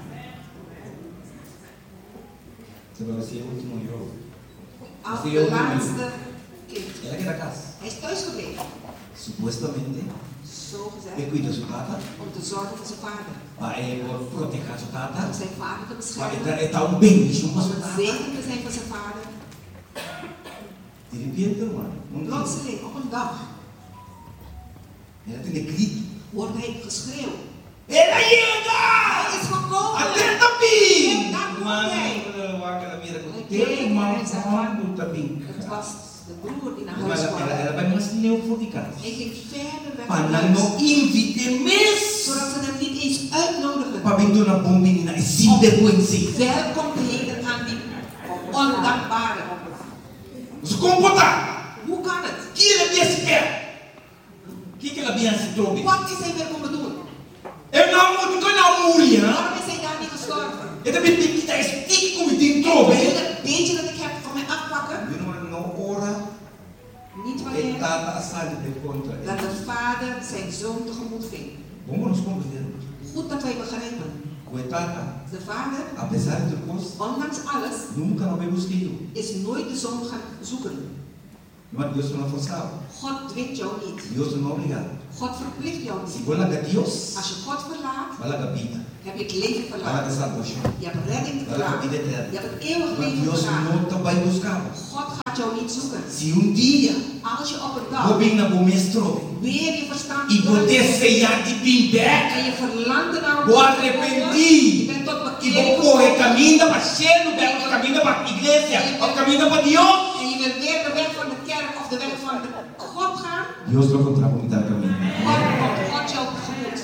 Você vai ser o último jogo. Als Zie je de ook niet laatste kind. Ela que da casa. Hij is thuis gebleven, Supostamente, zo ele gezegd, cuida da sua tata. om te zorgen voor zijn vader. Para ele proteger a sua tata. Om zijn vader te Para beschermen. ele estar um bem junto com a Om sua een tata. zegen te zijn voor zijn vader. De repente, irmão, um dia, Plotseling, op een dag, ela tem de grito. hoort hij geschreeuw. Ela chega! Hij is gekomen! Atenta bem! Daar komt hij! Tem uma quando também. Het was de broer die naar Mas huis ela, kwam. ela vai mais neus de casa. Hij ging verder weg Para naar huis, não invite mais. zodat ze hem niet eens uitnodigen. Para bem dona bom menina e sem vergonha. Welkom te heten aan die ondankbare. Se comportar. Hoe kan het? Que ela via se quer. Que que ela via se trobe. Wat is hij weer komen doen? Eu não muito que não morria. Waarom is hij daar niet gestorven? Eu também tenho que dar stick como tem trobe. Wil je het beetje dat ik heb van mij afpakken? Não não ora. Niet E wanneer tata assade de contra. dat de vader zijn zoon tegemoet ging. Vamos nos compreender. Goed dat wij begrijpen. Coitata, De vader, apesar de tudo, ondanks alles, nunca não veio buscar. is nooit de zoon gaan zoeken. Mas Deus não forçava. God dwingt jou niet. Deus não obrigava. God verplicht jou Se niet. for lá que Deus, Als je God verlaat, vai lá que vida, heb je het leven vai lá verlaten. que salvação, Je hebt redding vai lá que vida verlaten. eterna. Je hebt het eeuwig Mas leven Deus verlaten. não vai buscar. God gaat jou niet zoeken. Se um dia Als je op een vou dag vir na bom mestre weer je verstand e vou terugkrijgt desfeiar de bimbeck, en je verlangt naar vou je arrepender bent tot e bekering vou correr gekomen. caminho para cheio, belo caminho para a igreja, o caminho para Deus. En je wilt weer de weg van de kerk of de weg van God gaan. Deus vai encontrar com dar caminho. God komt God jou tegemoet.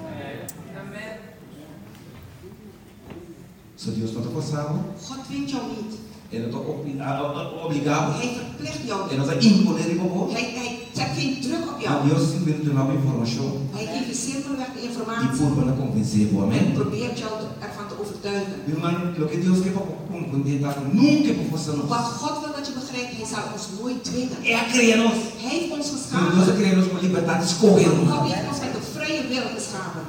Se Deus não te forçava, God dwingt jou niet. Ele não obrigava, Hij verplicht jou ele niet. não imponer em você. Hij, hij zet geen druk op Mas jou. Deus simplesmente te dá uma informação Hij geeft je simpelweg de e informatie. por para convencer, En amém? probeert jou te- ervan te overtuigen. Meu irmão, o que Deus quer para confundir, nunca para forçar nós. Wat God wil dat je begrijpt, hij zal ons nooit dwingen. É a criar nós. Hij heeft ons Deus geschapen. criar nós com liberdade de escolher. God heeft ons met een vrije wil geschapen.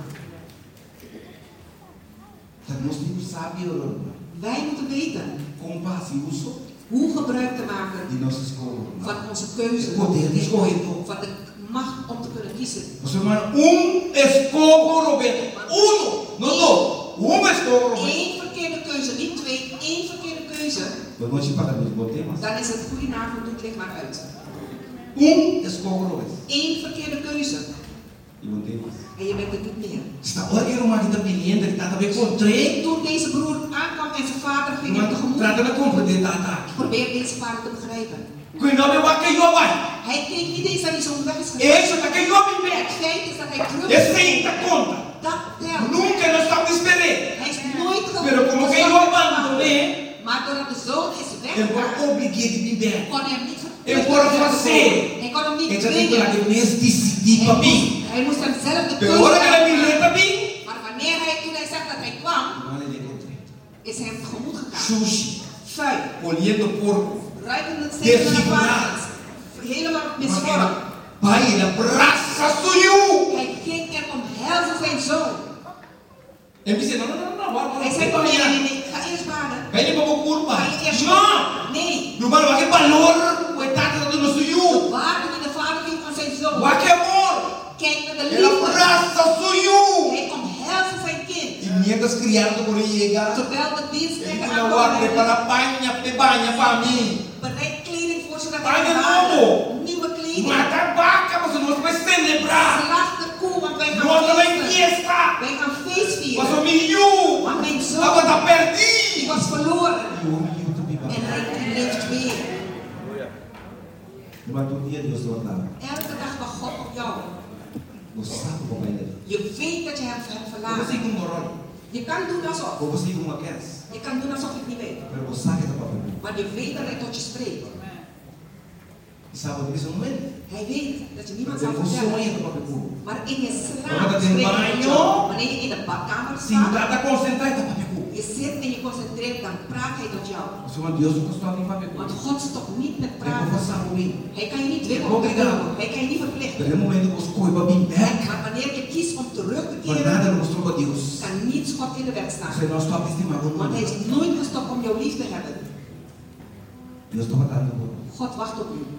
Dat nós temos saber Wij moeten weten como faz uso hoe gebruik te maken de nossa escolha. van onze keuze. O poder de escolher. Van de macht om te kunnen kiezen. Você irmão, um escolho, Roberto. Um, não dois. Um escolho, Roberto. Eén verkeerde keuze, niet twee, één verkeerde keuze. Nós não te pagamos os botemos. Dan is het goedenavond, doe het licht maar uit. Um escolho, Roberto. Eén verkeerde keuze E não tem mais. en je bent het niet meer. Está hora que uma vida pedindo que está também contrei. Toen deze broer aankwam en zijn vader ging hem Mas tegemoet, trata de compreender a ataque. probeer deze vader te begrijpen. Quando eu vou que eu vai. Hij keek niet eens aan die zoon weg is gegaan. Esse tá que eu me Het meto. feit is dat hij terug Esse aí tá conta. Dat telt. Nunca nós estamos esperando. Hij is nooit Pero como que eu abandonei, Maar doordat de zoon is eu weggegaan, vou obrigar de viver. kon hij hem niet Eu vou fazer. Hij kon hem niet Então tem que lá dwingen. que eu mesmo decidi Hij para mim. moest, hij moest hem zelf de Pero keuze hora que ela me maken. lembra para mim. Maar wanneer hij, toen hij zegt dat hij kwam, Olha ele encontrei. is hij hem tegemoet gegaan. Sushi, Vuil, colhendo porco. ruikende steeds naar de Desfigurado. helemaal Mas misvormd. era pai, ele abraça suyo. Hij ging en omhelsde zijn zoon. Ele disse, não, não, não, não, bora, bora. Hij zei, Vem nee, para nee, mim. nee, ga eerst baden. Vem para o curva. Ga je eerst Não. Nee, Não vai lá que valor. Coitado do nosso de suyo. waarde die de vader ging van zijn zoon. Lá que amor. Kijk naar de Ele liefde. abraça suyo. Hij omhelsde zijn kind. E mientras criado por ele, Terwijl de dienstneger ele não vai aankwam, preparar banha, banha para mim. bereid kleding voor zodat Banha hij novo. nieuwe kleding. Mata vaca, você não vai celebrar. Slacht de koe, want wij gaan Nós também feesten. fiesta. Wij gaan feest Mas vieren. o menino, Want mijn agora zoon está die perdido. was verloren. E o menino também vai. En hij leeft weer. Mas um dia Deus vai dar. Elke dag wacht God op jou. Você sabe como é ele. Je weet dat je hem hebt Você verlaten. com um rol. Je kan doen alsof. Ou você com uma quer. Je kan doen alsof je het niet weet. Mas você sabe que está para mim. Maar je weet dat hij tot je spreekt. E sabe o que isso não é? Hij weet dat je niemand Mas zal ele sonha vertellen. para o povo. Maar in je Omdat slaap het in spreekt hij tot banho- jou. Wanneer je in de badkamer Se não staat, está concentrado, está para o povo. je zit en je concentreert, dan praat hij tot jou. O Senhor Deus não está para o Want povo. God stopt niet met Eu vou praten. passar por mim. Hij kan je niet dwingen om te doen. Hij kan je niet verplichten. Pero no momento que você corre para mim, back. Maar wanneer je kiest om terug te Mas nada keren, não mostrou para Deus. kan niets God in de weg staan. Você não está estimado. Want hij is nooit gestopt om jou lief te hebben. Deus está matando por nós. God wacht op u.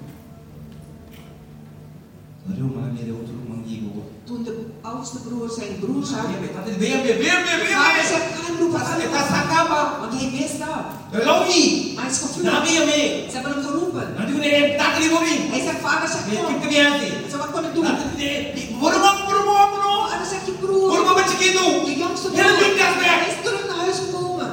Olha uma maneira, outro manguinho. Toen de oudste broer zijn broer zag, Vem, vem, vem, vem, de vader vem. zegt, ga hem roepen, ga hem Está roepen. sacaba. Want hij wist dat. Eu não vi. Maar hij is Não gevlucht. vi, me. Ze hebben hem geroepen. Não digo nem, tá que ligo mim. Hij zegt, vader, zeg Que kom. que criança? Hij zegt, wat kan ik doen? Bora, bora, bora, bora. Vader zegt, je broer, Bora, bora, chiquito. de jongste Ele broer, vem cá, hij is terug naar huis gekomen.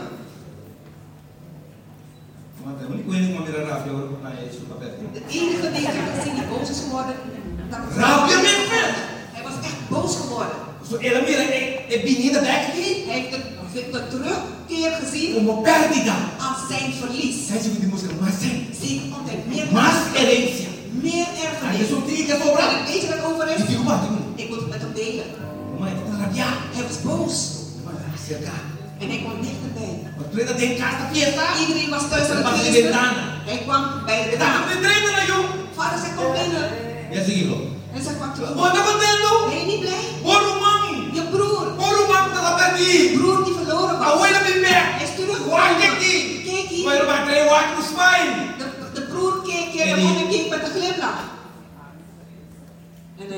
Mas é o único ele que me mira rápido, agora na isso para perto. De enige die ik heb gezien die boos is geworden, dat is Rápido, meu filho. Hij was echt boos geworden. Ela mira, é, é benida daqui. Hij heeft de, de terugkeer gezien Como perdida. als zijn verlies. Sai de música, mas tem. Zie altijd meer, Mais herência. meer Aí erfenis. isso tinha que En sobrar. weet je wat over E is? digo, bate, mano. Ik moet het met hem delen. Mãe, tá rabiar. Hij was boos Mas cercar. en hij kwam dichterbij. Mas tu ainda tem casa fiesta. Iedereen was thuis aan Mas het de feesten. ventana. Hij kwam bij de Tá raam. com treino na eu. Vader zegt, kom binnen. E a seguir, Hij zegt, wat Ô, tá contendo? ben je niet blij? Bora, mãe. Je broer, Bora, mãe, tá lá perdido. broer die verlaten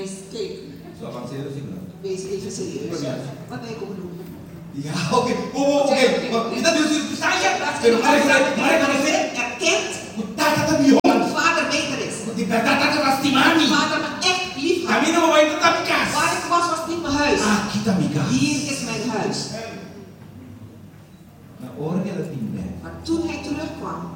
Reis, kijk, Zo avanceerde is het. wees even serieus. Ja. Wat ben je komen doen? Ja, oké. Oh, oh, oké. Is dat dus een sta je? Pero erkent Dat dat dat dat vader beter is. Die dat dat was die mami. Vader me echt lief had. Kami na mawai to tapikas. Waar ik was, was niet mijn huis. Ah, kita mika. Hier is mijn huis. Na oren dat niet meer. Maar toen hij terugkwam,